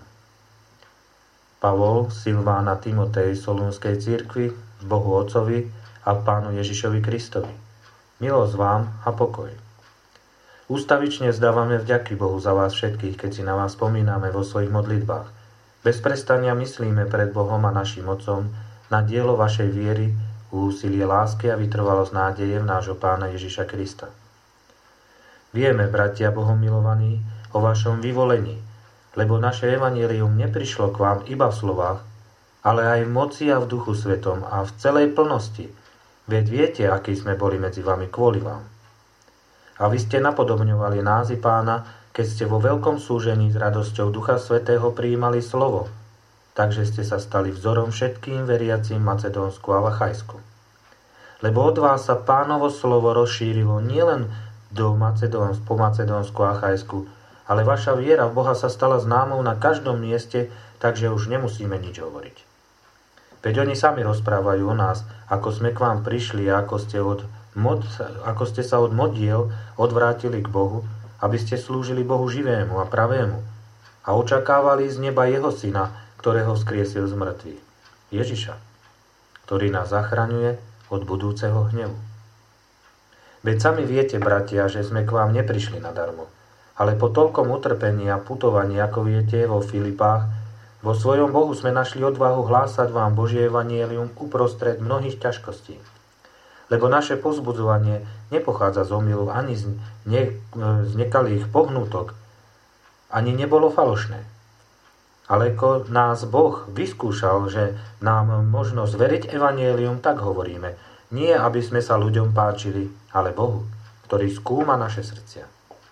Pavol, Silván a Timotej Solúnskej cirkvi, Bohu Otcovi a Pánu Ježišovi Kristovi. Milosť vám a pokoj. Ústavične vzdávame vďaky Bohu za vás všetkých, keď si na vás spomíname vo svojich modlitbách. Bez prestania myslíme pred Bohom a našim Otcom na dielo vašej viery, úsilie lásky a vytrvalosť nádeje v nášho Pána Ježiša Krista. Vieme, bratia Bohom milovaní, o vašom vyvolení, lebo naše evanjelium neprišlo k vám iba v slovách, ale aj v moci a v duchu svetom a v celej plnosti. Veď viete, akí sme boli medzi vami kvôli vám. A vy ste napodobňovali nás i Pána, keď ste vo veľkom súžení s radosťou Ducha Svätého prijímali slovo, takže ste sa stali vzorom všetkým veriacim Macedónsku a Vachajsku. Lebo od vás sa Pánovo slovo rozšírilo nielen do Macedóns, po Macedónsku a Achajsku, ale vaša viera v Boha sa stala známou na každom mieste, takže už nemusíme nič hovoriť. Veď oni sami rozprávajú o nás, ako sme k vám prišli a ako ste, od mod, ako ste sa od modiel odvrátili k Bohu, aby ste slúžili Bohu živému a pravému a očakávali z neba jeho syna, ktorého vzkriesil z mŕtvych, Ježiša, ktorý nás zachraňuje od budúceho hnevu. Veď sami viete, bratia, že sme k vám neprišli nadarmo, ale po toľkom utrpení a putovaní, ako viete, vo Filipách, vo svojom Bohu sme našli odvahu hlásať vám Božie evanjelium uprostred mnohých ťažkostí. Lebo naše povzbudzovanie nepochádza z omylu ani z, ne, z nekalých pohnutok, ani nebolo falošné. Ale ako nás Boh vyskúšal, že nám možno zveriť evanjelium, tak hovoríme, nie aby sme sa ľuďom páčili, ale Bohu, ktorý skúma naše srdcia.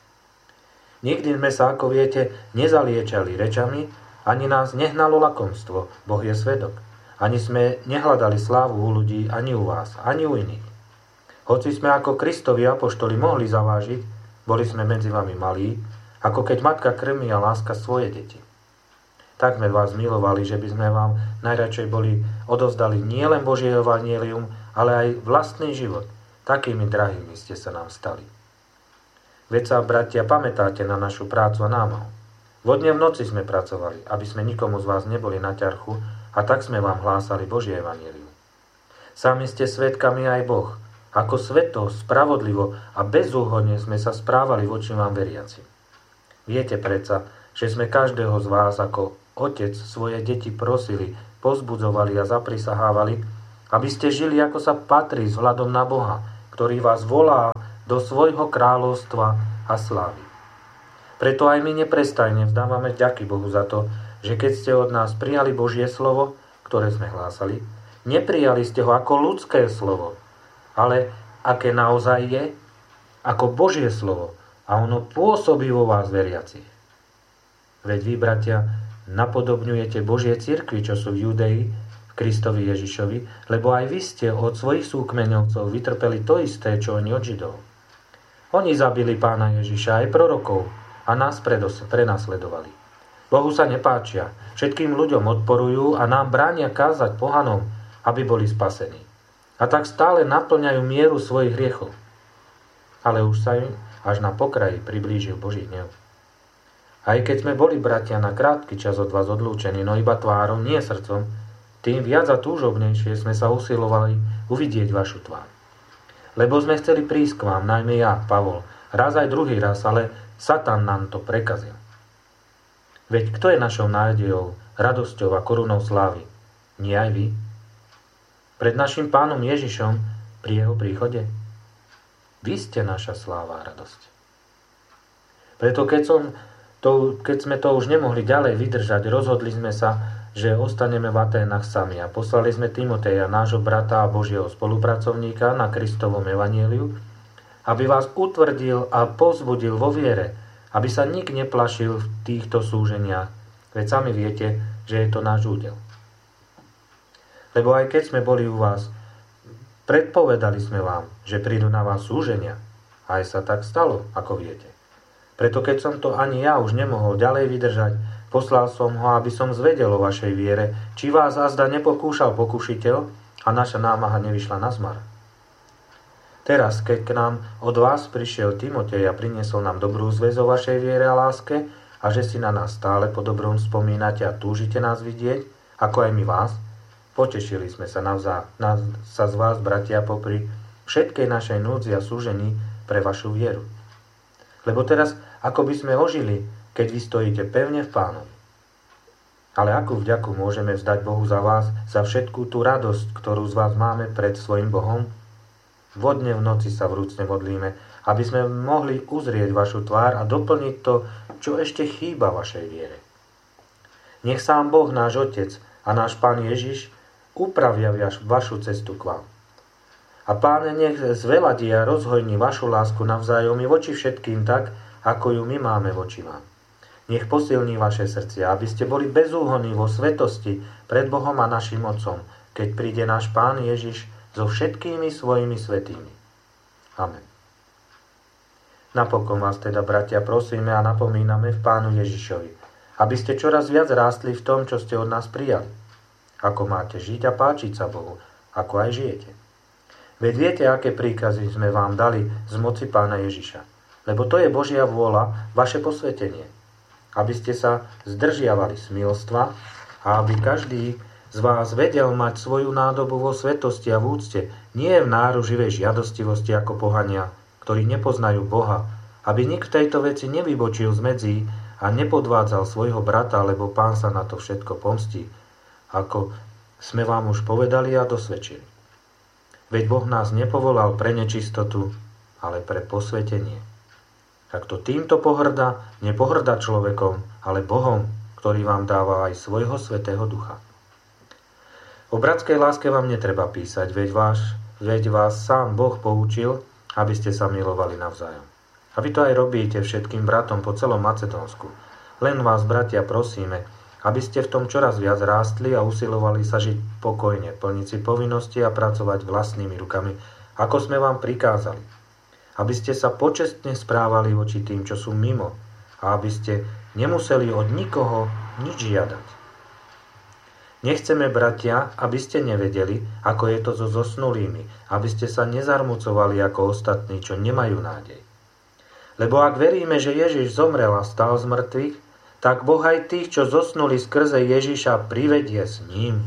Nikdy sme sa, ako viete, nezaliečali rečami, ani nás nehnalo lakomstvo, Boh je svedok. Ani sme nehľadali slávu u ľudí, ani u vás, ani u iných. Hoci sme ako Kristovi apoštoli mohli zavážiť, boli sme medzi vami malí, ako keď matka krmí a láska svoje deti. Tak sme vás milovali, že by sme vám najradšej boli odovzdali nielen Božie evanjelium, ale aj vlastný život. Takými drahými ste sa nám stali. Veď sa, bratia, pamätáte na našu prácu a námahu. Vodne v noci sme pracovali, aby sme nikomu z vás neboli na ťarchu, a tak sme vám hlásali Božie evanjelium. Sami ste svedkami aj Boh, ako sveto, spravodlivo a bezúhonne sme sa správali voči vám veriacim. Viete predsa, že sme každého z vás ako otec svoje deti prosili, pozbudzovali a zaprisahávali, aby ste žili, ako sa patrí, s hľadom na Boha, ktorý vás volá do svojho kráľovstva a slávy. Preto aj my neprestajne vzdávame vďaky Bohu za to, že keď ste od nás prijali Božie slovo, ktoré sme hlásali, neprijali ste ho ako ľudské slovo, ale aké naozaj je, ako Božie slovo, a ono pôsobí vo vás veriacich. Veď vy, bratia, napodobňujete Božie cirkvi, čo sú v Judei, v Kristovi Ježišovi, lebo aj vy ste od svojich súkmeňovcov vytrpeli to isté, čo oni od Židov. Oni zabili Pána Ježiša aj prorokov a nás predos- prenasledovali. Bohu sa nepáčia, všetkým ľuďom odporujú a nám bránia kázať pohanom, aby boli spasení. A tak stále naplňajú mieru svojich hriechov. Ale už sa im až na pokraji priblížil Boží hnev. Aj keď sme boli, bratia, na krátky čas od vás odlúčení, no iba tvárou, nie srdcom, tým viac a túžobnejšie sme sa usilovali uvidieť vašu tvár. Lebo sme chceli prísť k vám, najmä ja, Pavol, raz aj druhý raz, ale Satan nám to prekazil. Veď kto je našou nádejou, radosťou a korunou slávy? Nie aj vy? Pred našim Pánom Ježišom pri jeho príchode? Vy ste naša sláva a radosť. Preto keď, som to, keď sme to už nemohli ďalej vydržať, rozhodli sme sa, že ostaneme v Aténach sami a poslali sme Timoteja, nášho brata a Božieho spolupracovníka na Kristovom evanjeliu, aby vás utvrdil a povzbudil vo viere, aby sa nik neplašil v týchto súženiach, veď sami viete, že je to náš údel. Lebo aj keď sme boli u vás, predpovedali sme vám, že prídu na vás súženia. Aj sa tak stalo, ako viete. Preto keď som to ani ja už nemohol ďalej vydržať, poslal som ho, aby som zvedel o vašej viere, či vás azda nepokúšal pokušiteľ a naša námaha nevyšla na zmar. Teraz, keď k nám od vás prišiel Timotej a priniesol nám dobrú zväz o vašej viere a láske a že si na nás stále po dobrom spomínate a túžite nás vidieť, ako aj my vás, potešili sme sa, navzá, na, sa z vás, bratia, popri všetkej našej núdzi a súžení pre vašu vieru. Lebo teraz, ako by sme ožili, keď vy stojíte pevne v Pánovi. Ale akú vďaku môžeme vzdať Bohu za vás, za všetkú tú radosť, ktorú z vás máme pred svojim Bohom? Vodne v noci sa vrúcne modlíme, aby sme mohli uzrieť vašu tvár a doplniť to, čo ešte chýba vašej viere. Nech sám Boh, náš Otec a náš Pán Ježiš upravia vašu cestu k vám. A Páne, nech zveladí a rozhojní vašu lásku navzájom i voči všetkým tak, ako ju my máme voči vám. Nech posilní vaše srdcia, aby ste boli bezúhonní vo svetosti pred Bohom a našim Otcom, keď príde náš Pán Ježiš so všetkými svojimi svätými. Amen. Napokon vás teda, bratia, prosíme a napomíname v Pánu Ježišovi, aby ste čoraz viac rástli v tom, čo ste od nás prijali. Ako máte žiť a páčiť sa Bohu, ako aj žijete. Veď viete, aké príkazy sme vám dali z moci Pána Ježiša. Lebo to je Božia vôľa, vaše posvetenie. Aby ste sa zdržiavali smilstva a aby každý z vás vedel mať svoju nádobu vo svetosti a v úcte, nie v náruživej žiadostivosti ako pohania, ktorí nepoznajú Boha, aby nik v tejto veci nevybočil z medzí a nepodvádzal svojho brata, lebo Pán sa na to všetko pomstí, ako sme vám už povedali a dosvedčili. Veď Boh nás nepovolal pre nečistotu, ale pre posvetenie. Ak to týmto pohrdá, nepohrda človekom, ale Bohom, ktorý vám dáva aj svojho svätého Ducha. O bratskej láske vám netreba písať, veď, váš, veď vás sám Boh poučil, aby ste sa milovali navzájom. A vy to aj robíte všetkým bratom po celom Macedónsku. Len vás, bratia, prosíme, aby ste v tom čoraz viac rástli a usilovali sa žiť pokojne, plniť si povinnosti a pracovať vlastnými rukami, ako sme vám prikázali. Aby ste sa počestne správali voči tým, čo sú mimo, a aby ste nemuseli od nikoho nič žiadať. Nechceme, bratia, aby ste nevedeli, ako je to so zosnulými, aby ste sa nezarmucovali ako ostatní, čo nemajú nádej. Lebo ak veríme, že Ježiš zomrel a stal z mŕtvych, tak Boh aj tých, čo zosnuli skrze Ježiša, privedie s ním.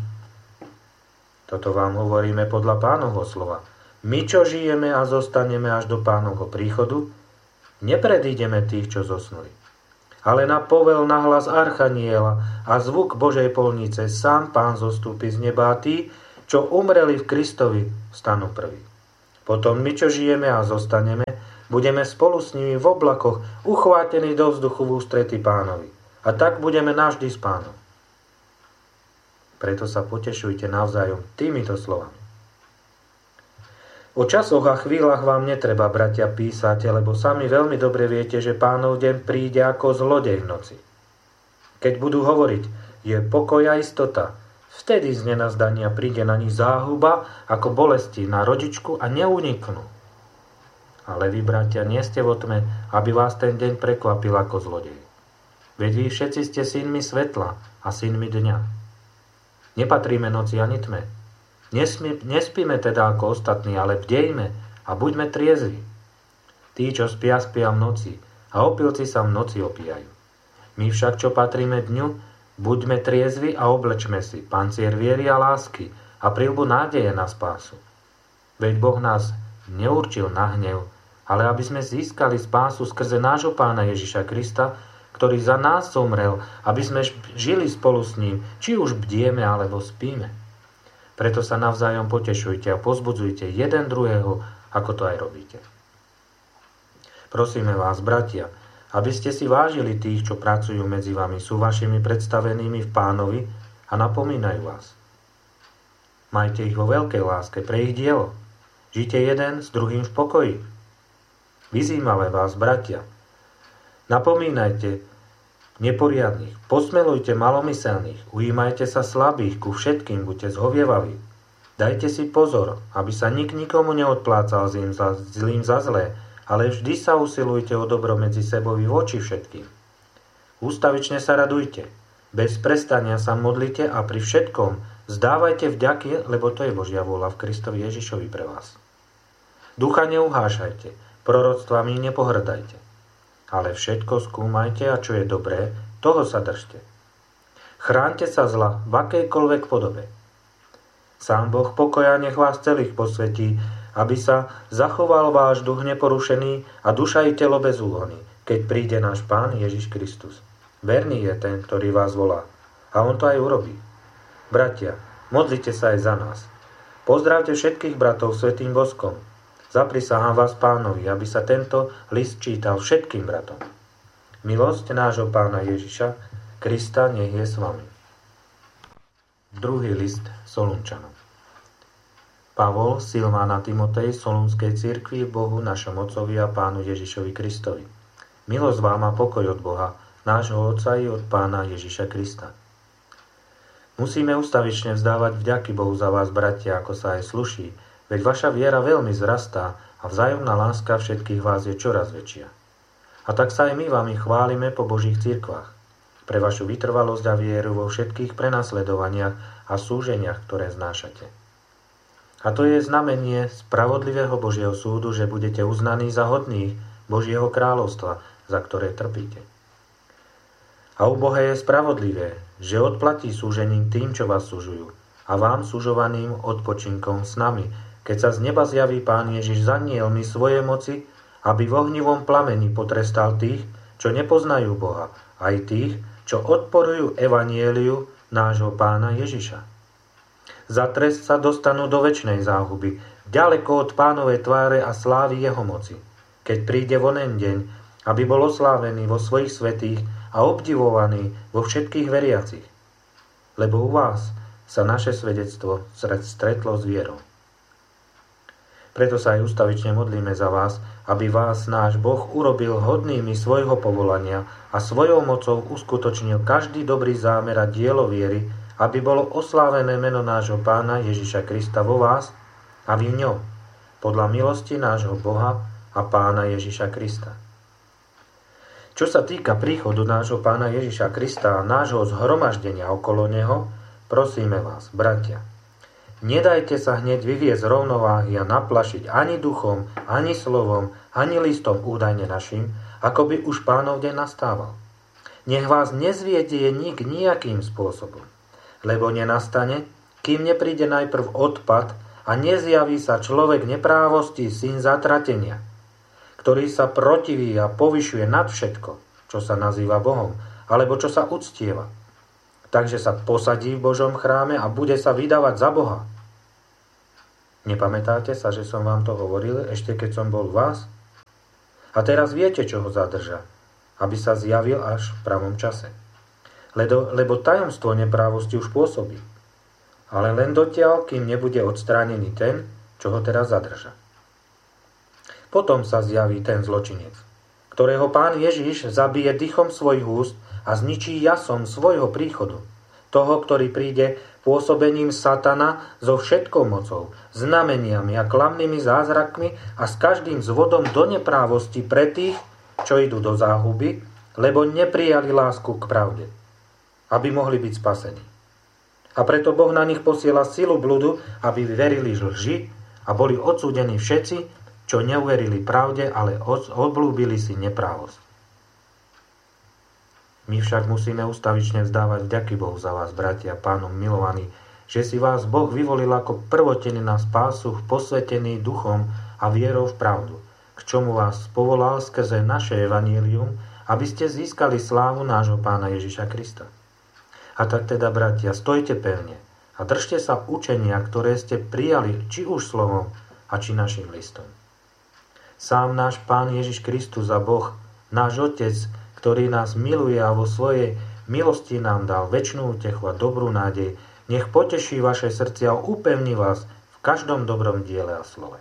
Toto vám hovoríme podľa Pánovho slova. My, čo žijeme a zostaneme až do Pánovho príchodu, nepredídeme tých, čo zosnuli. ale na povel na hlas archaniela a zvuk Božej polnice sám Pán zostúpi z neba a tí, čo umreli v Kristovi, stanú prví. Potom my, čo žijeme a zostaneme, budeme spolu s nimi v oblakoch, uchvátení do vzduchu v ústrety Pánovi. A tak budeme navždy s Pánom. Preto sa potešujte navzájom týmito slovami. O časoch a chvíľach vám netreba, bratia, písať, lebo sami veľmi dobre viete, že Pánov deň príde ako zlodej v noci. Keď budú hovoriť, je pokoj a istota, vtedy z nenazdania príde na nich záhuba ako bolesti na rodičku a neuniknú. Ale vy, bratia, nie ste vo tme, aby vás ten deň prekvapil ako zlodej. Veď vy všetci ste synmi svetla a synmi dňa. Nepatríme noci ani tme. Nesmí, nespíme teda ako ostatní, ale bdejme a buďme triezvi. Tí, čo spia, spia v noci a opilci sa v noci opíjajú. My však, čo patríme dňu, buďme triezvi a oblečme si pancier viery a lásky a prilbu nádeje na spásu. Veď Boh nás neurčil na hnev, ale aby sme získali spásu skrze nášho Pána Ježiša Krista, ktorý za nás zomrel, aby sme žili spolu s ním, či už bdieme alebo spíme. Preto sa navzájom potešujte a pozbudzujte jeden druhého, ako to aj robíte. Prosíme vás, bratia, aby ste si vážili tých, čo pracujú medzi vami, sú vašimi predstavenými v Pánovi a napomínajú vás. Majte ich vo veľkej láske pre ich dielo. Žite jeden s druhým v pokoji. Vyzývame vás, bratia, napomínajte neporiadnych, posmelujte malomyselných, ujímajte sa slabých, ku všetkým buďte zhovievaví. Dajte si pozor, aby sa nik nikomu neodplácal zlým za, zlým za zlé, ale vždy sa usilujte o dobro medzi sebou i voči všetkým. Ústavične sa radujte, bez prestania sa modlite a pri všetkom zdávajte vďaky, lebo to je Božia vôľa v Kristovi Ježišovi pre vás. Ducha neuhášajte, proroctvami nepohrdajte. Ale všetko skúmajte a čo je dobré, toho sa držte. Chránte sa zla v akejkoľvek podobe. Sám Boh pokoja nech vás celých posvetí, aby sa zachoval váš duch neporušený a duša i telo bez úhony, keď príde náš Pán Ježiš Kristus. Verný je ten, ktorý vás volá. A on to aj urobí. Bratia, modlite sa aj za nás. Pozdravte všetkých bratov svätým boskom. Zaprisahám vás Pánovi, aby sa tento list čítal všetkým bratom. Milosť nášho Pána Ježiša Krista nech je s vami. Druhý list Solunčanom. Pavol, Silván a Timotej Solunskej cirkvi v Bohu našom Otcovi a Pánu Ježišovi Kristovi. Milosť vám a pokoj od Boha, nášho Otca i od Pána Ježiša Krista. Musíme ustavične vzdávať vďaky Bohu za vás, bratia, ako sa aj sluší, veď vaša viera veľmi zrastá a vzájomná láska všetkých vás je čoraz väčšia. A tak sa aj my vami chválime po Božích cirkvách, pre vašu vytrvalosť a vieru vo všetkých prenasledovaniach a súženiach, ktoré znášate. A to je znamenie spravodlivého Božieho súdu, že budete uznaní za hodných Božieho kráľovstva, za ktoré trpíte. A u Boha je spravodlivé, že odplatí súžením tým, čo vás súžujú, a vám súžovaným odpočinkom s nami, keď sa z neba zjaví Pán Ježiš za anielmi svojej moci, aby v ohnivom plameni potrestal tých, čo nepoznajú Boha, aj tých, čo odporujú evanieliu nášho Pána Ježiša. Za trest sa dostanú do večnej záhuby, ďaleko od Pánovej tváre a slávy jeho moci, keď príde vonen deň, aby bol oslávený vo svojich svätých a obdivovaný vo všetkých veriacich. Lebo u vás sa naše svedectvo stretlo s vierou. Preto sa aj ustavične modlíme za vás, aby vás náš Boh urobil hodnými svojho povolania a svojou mocou uskutočnil každý dobrý zámer a dielo viery, aby bolo oslávené meno nášho Pána Ježiša Krista vo vás a vy v ňom, podľa milosti nášho Boha a Pána Ježiša Krista. Čo sa týka príchodu nášho Pána Ježiša Krista a nášho zhromaždenia okolo neho, prosíme vás, bratia, nedajte sa hneď vyviesť z rovnováhy a naplašiť ani duchom, ani slovom, ani listom údajne našim, ako by už Pánov deň nastával. Nech vás nezviedie nik nejakým spôsobom, lebo nenastane, kým nepríde najprv odpad a nezjaví sa človek neprávosti, syn zatratenia, ktorý sa protiví a povyšuje nad všetko, čo čo sa nazýva Bohom, alebo čo sa uctieva. Takže sa posadí v Božom chráme a bude sa vydávať za Boha. Nepamätáte sa, že som vám to hovoril ešte keď som bol u vás? A teraz viete, čo ho zadrža, aby sa zjavil až v pravom čase. Lebo, lebo tajomstvo neprávosti už pôsobí. Ale len dotiaľ, kým nebude odstránený ten, čo ho teraz zadrža. Potom sa zjaví ten zločinec, ktorého Pán Ježiš zabije dychom svojich úst a zničí jasom svojho príchodu. Toho, ktorý príde pôsobením satana so všetkou mocou, znameniami a klamnými zázrakmi a s každým zvodom do neprávosti pre tých, čo idú do záhuby, lebo neprijali lásku k pravde, aby mohli byť spasení. A preto Boh na nich posiela silu bludu, aby verili lži a boli odsúdení všetci, čo neuverili pravde, ale obľúbili si neprávosť. My však musíme ustavične vzdávať vďaky Bohu za vás, bratia, Pánom milovaní, že si vás Boh vyvolil ako prvotiny na spásu, posvetený duchom a vierou v pravdu, k čomu vás povolal skrze naše evanjelium, aby ste získali slávu nášho Pána Ježiša Krista. A tak teda, bratia, stojte pevne a držte sa učenia, ktoré ste prijali či už slovom a či našim listom. Sám náš Pán Ježiš Kristus a Boh, náš Otec, ktorý nás miluje a vo svojej milosti nám dal večnú útechu a dobrú nádej, nech poteší vaše srdcia a upevní vás v každom dobrom diele a slove.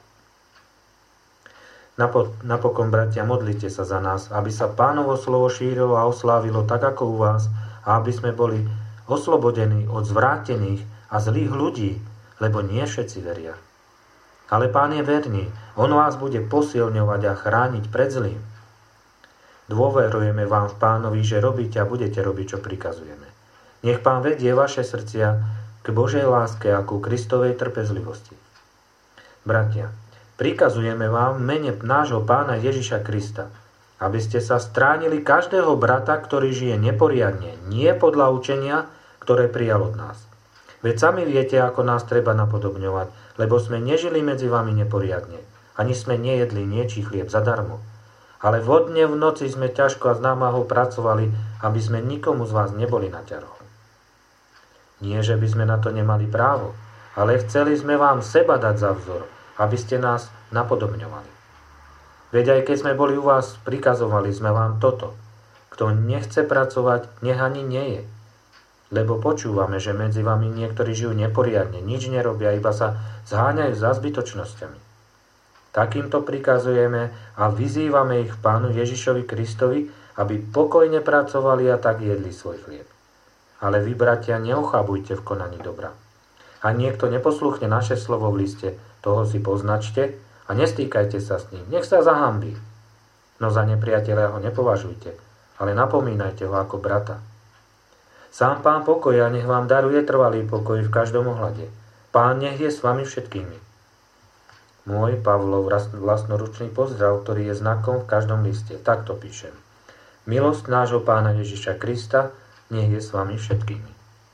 Napokon, bratia, modlite sa za nás, aby sa Pánovo slovo šírilo a oslávilo tak ako u vás a aby sme boli oslobodení od zvrátených a zlých ľudí, lebo nie všetci veria. Ale Pán je verný, on vás bude posilňovať a chrániť pred zlým. Dôverujeme vám v Pánovi, že robíte a budete robiť, čo prikazujeme. Nech Pán vedie vaše srdcia k Božej láske a ku Kristovej trpezlivosti. Bratia, prikazujeme vám v mene nášho Pána Ježiša Krista, aby ste sa stránili každého brata, ktorý žije neporiadne, nie podľa učenia, ktoré prijal od nás. Veď sami viete, ako nás treba napodobňovať, lebo sme nežili medzi vami neporiadne, ani sme nejedli niečí chlieb zadarmo. Ale vodne v noci sme ťažko a s námahou pracovali, aby sme nikomu z vás neboli na ťarchu. Nie, že by sme na to nemali právo, ale chceli sme vám seba dať za vzor, aby ste nás napodobňovali. Veď aj keď sme boli u vás, prikazovali sme vám toto. Kto nechce pracovať, nech ani nie je. Lebo počúvame, že medzi vami niektorí žijú neporiadne, nič nerobia, iba sa zháňajú za zbytočnosťami. Takýmto prikazujeme a vyzývame ich Pánu Ježišovi Kristovi, aby pokojne pracovali a tak jedli svoj chlieb. Ale vy, bratia, neochabujte v konaní dobra. A niekto neposluchne naše slovo v liste, toho si poznačte a nestýkajte sa s ním, nech sa zahambí. No za nepriateľa ho nepovažujte, ale napomínajte ho ako brata. Sám Pán pokoja nech vám daruje trvalý pokoj v každom ohľade. Pán nech je s vami všetkými. Môj Pavlov vlastnoručný pozdrav, ktorý je znakom v každom liste. Takto píšem. Milosť nášho Pána Ježiša Krista nech je s vami všetkými.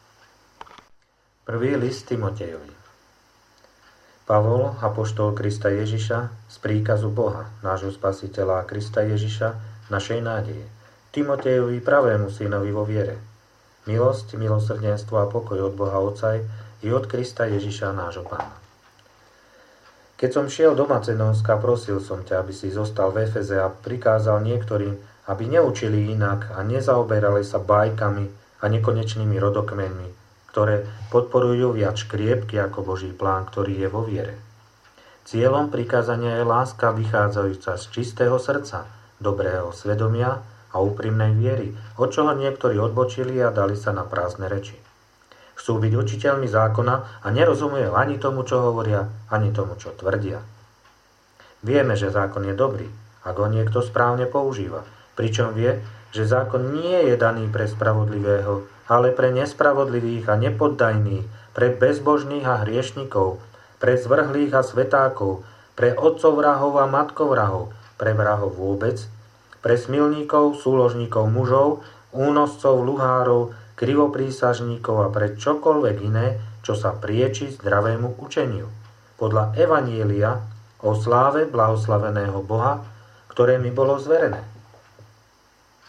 Prvý list Timotejovi. Pavol, apoštol Krista Ježiša, z príkazu Boha, nášho Spasiteľa a Krista Ježiša, našej nádeje. Timotejovi, pravému synovi vo viere. Milosť, milosrdenstvo a pokoj od Boha Otca i od Krista Ježiša, nášho Pána. Keď som šiel do Macedónska, prosil som ťa, aby si zostal v Efeze a prikázal niektorým, aby neučili inak a nezaoberali sa bajkami a nekonečnými rodokmenmi, ktoré podporujú viac škriepky ako Boží plán, ktorý je vo viere. Cieľom prikázania je láska vychádzajúca z čistého srdca, dobrého svedomia a úprimnej viery, od čoho niektorí odbočili a dali sa na prázdne reči. Chcú byť učiteľmi zákona a nerozumejú ani tomu, čo hovoria, ani tomu, čo tvrdia. Vieme, že zákon je dobrý, ak ho niekto správne používa, pričom vie, že zákon nie je daný pre spravodlivého, ale pre nespravodlivých a nepoddajných, pre bezbožných a hriešnikov, pre zvrhlých a svetákov, pre otcov vrahov a matkov vrahov, pre vrahov vôbec, pre smilníkov, súložníkov mužov, únoscov, luhárov, krivoprísažníkov a pre čokoľvek iné, čo sa prieči zdravému učeniu, podľa evanjelia o sláve blahoslaveného Boha, ktoré mi bolo zverené.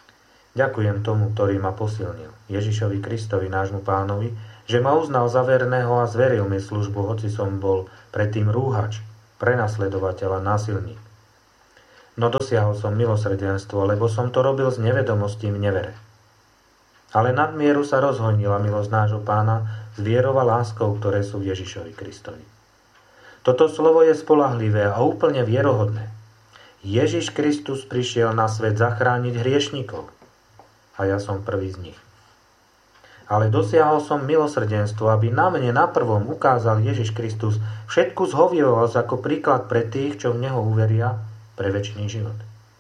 Ďakujem tomu, ktorý ma posilnil, Ježišovi Kristovi, nášmu Pánovi, že ma uznal za verného a zveril mi službu, hoci som bol predtým rúhač, prenasledovateľ a násilník. No dosiahol som milosrdenstvo, lebo som to robil z nevedomosti v nevere. Ale nadmieru sa rozhojnila milosť nášho Pána s vierou a láskou, ktoré sú v Ježišovi Kristovi. Toto slovo je spolahlivé a úplne vierohodné. Ježiš Kristus prišiel na svet zachrániť hriešnikov. A ja som prvý z nich. Ale dosiahol som milosrdenstvo, aby na mne na prvom ukázal Ježiš Kristus všetku zhovievavosť ako príklad pre tých, čo v Neho uveria, pre večný život.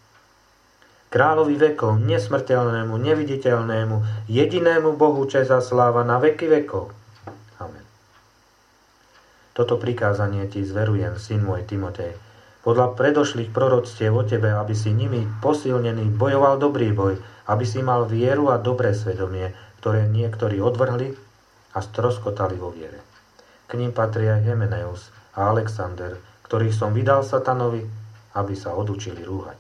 Kráľovi vekov, nesmrteľnému, neviditeľnému, jedinému Bohu česť a sláva na veky vekov. Amen. Toto prikázanie ti zverujem, syn môj Timotej, podľa predošlých proroctiev o tebe, aby si nimi posilnený bojoval dobrý boj, aby si mal vieru a dobré svedomie, ktoré niektorí odvrhli a stroskotali vo viere. K nim patria Hymenaeus a Alexander, ktorých som vydal satanovi, aby sa odučili rúhať.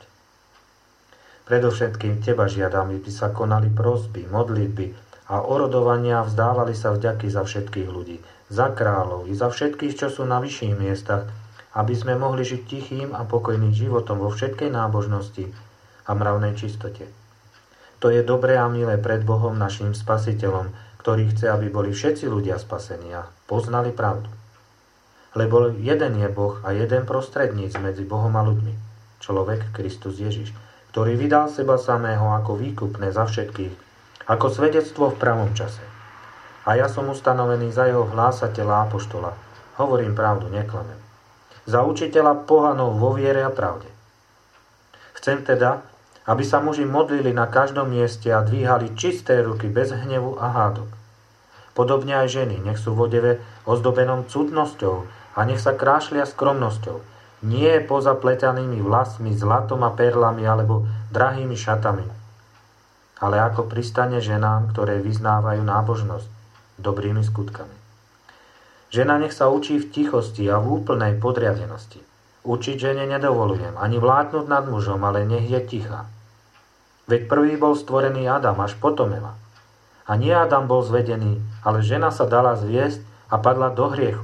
Predovšetkým teba žiadam, aby sa konali prosby, modlitby a orodovania a vzdávali sa vďaky za všetkých ľudí, za kráľov i za všetkých, čo sú na vyšších miestach, aby sme mohli žiť tichým a pokojným životom vo všetkej nábožnosti a mravnej čistote. To je dobré a milé pred Bohom naším Spasiteľom, ktorý chce, aby boli všetci ľudia spasení a poznali pravdu. Lebo jeden je Boh a jeden prostredníc medzi Bohom a ľuďmi, človek Kristus Ježiš, ktorý vydal seba samého ako výkupné za všetkých, ako svedectvo v pravom čase. A ja som ustanovený za jeho hlásateľa apoštola. Hovorím pravdu, neklamem. Za učiteľa pohanov vo viere a pravde. Chcem teda, aby sa muži modlili na každom mieste a dvíhali čisté ruky bez hnevu a hádok. Podobne aj ženy, nech sú v odeve ozdobenom cudnosťou a nech sa krášlia skromnosťou, nie pozapletanými vlasmi, zlatom a perlami alebo drahými šatami, ale ako pristane ženám, ktoré vyznávajú nábožnosť dobrými skutkami. Žena nech sa učí v tichosti a v úplnej podriadenosti. Učiť žene nedovolujem, ani vládnuť nad mužom, ale nech je tichá. Veď prvý bol stvorený Adam, až potom Eva. A nie Adam bol zvedený, ale žena sa dala zviesť a padla do hriechu.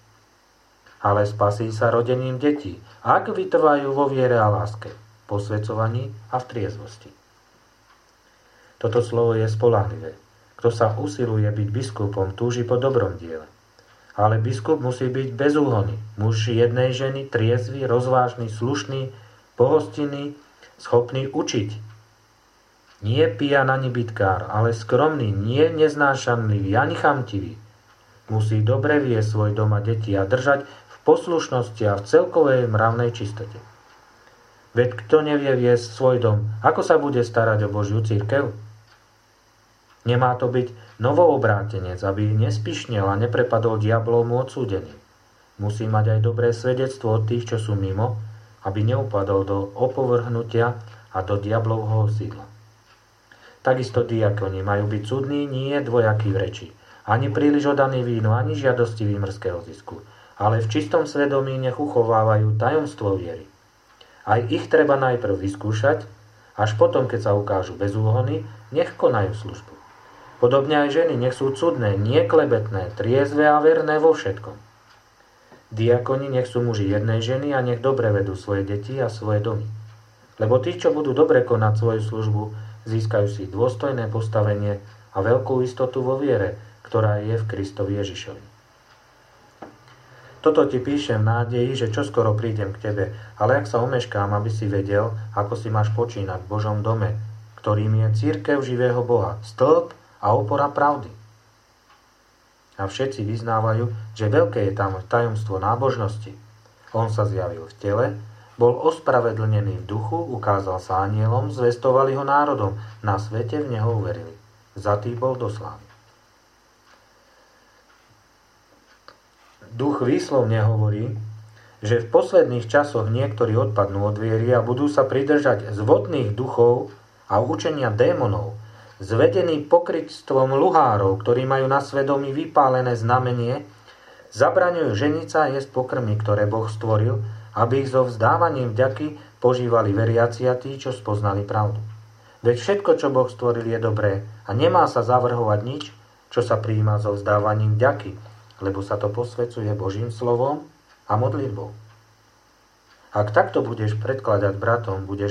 Ale spasí sa rodením detí, ak vytrvajú vo viere a láske, posvedzovaní a v triezvosti. Toto slovo je spolahlivé. Kto sa usiluje byť biskupom, túži po dobrom diele. Ale biskup musí byť bezúhonný, muž jednej ženy, triezvy, rozvážny, slušný, pohostinný, schopný učiť. Nie pijan ani bitkár, ale skromný, nie neznášanlivý, ani chamtivý. Musí dobre viesť svoj dom a deti a držať v poslušnosti a v celkovej mravnej čistote. Veď kto nevie viesť svoj dom, ako sa bude starať o Božiu cirkev? Nemá to byť novoobrátenec, aby nespišnel a neprepadol diablovmu odsúdení. Musí mať aj dobré svedectvo od tých, čo sú mimo, aby neupadol do opovrhnutia a do diablovho sídla. Takisto diakoni majú byť cudní, nie dvojakí v reči, ani príliš odaní vínu, ani žiadostivý mrzkého zisku, ale v čistom svedomí nech uchovávajú tajomstvo viery. Aj ich treba najprv vyskúšať, až potom, keď sa ukážu bezúhony, nech konajú službu. Podobne aj ženy nech sú cudné, nie klebetné, triezve a verné vo všetkom. Diakoni nech sú muži jednej ženy a nech dobre vedú svoje deti a svoje domy. Lebo tí, čo budú dobre konať svoju službu, získajú si dôstojné postavenie a veľkú istotu vo viere, ktorá je v Kristovi Ježišovi. Toto ti píšem v nádeji, že čoskoro prídem k tebe, ale ak sa omeškám, aby si vedel, ako si máš počínať v Božom dome, ktorým je cirkev živého Boha, stĺp a opora pravdy. A všetci vyznávajú, že veľké je tam tajomstvo nábožnosti. On sa zjavil v tele, bol ospravedlnený v duchu, ukázal sa anielom, zvestovali ho národom, na svete v neho uverili. Zatý bol do slávy. Duch výslovne hovorí, že v posledných časoch niektorí odpadnú od viery a budú sa pridržať zvodných duchov a učenia démonov, zvedení pokrytstvom luhárov, ktorí majú na svedomí vypálené znamenie, zabraňujú ženiť sa a jesť pokrmy, ktoré Boh stvoril, aby ich so vzdávaním vďaky požívali veriaci a tí, čo spoznali pravdu. Veď všetko, čo Boh stvoril, je dobré a nemá sa zavrhovať nič, čo sa prijíma so vzdávaním vďaky, lebo sa to posvecuje Božím slovom a modlitbou. Ak takto budeš predkladať bratom, budeš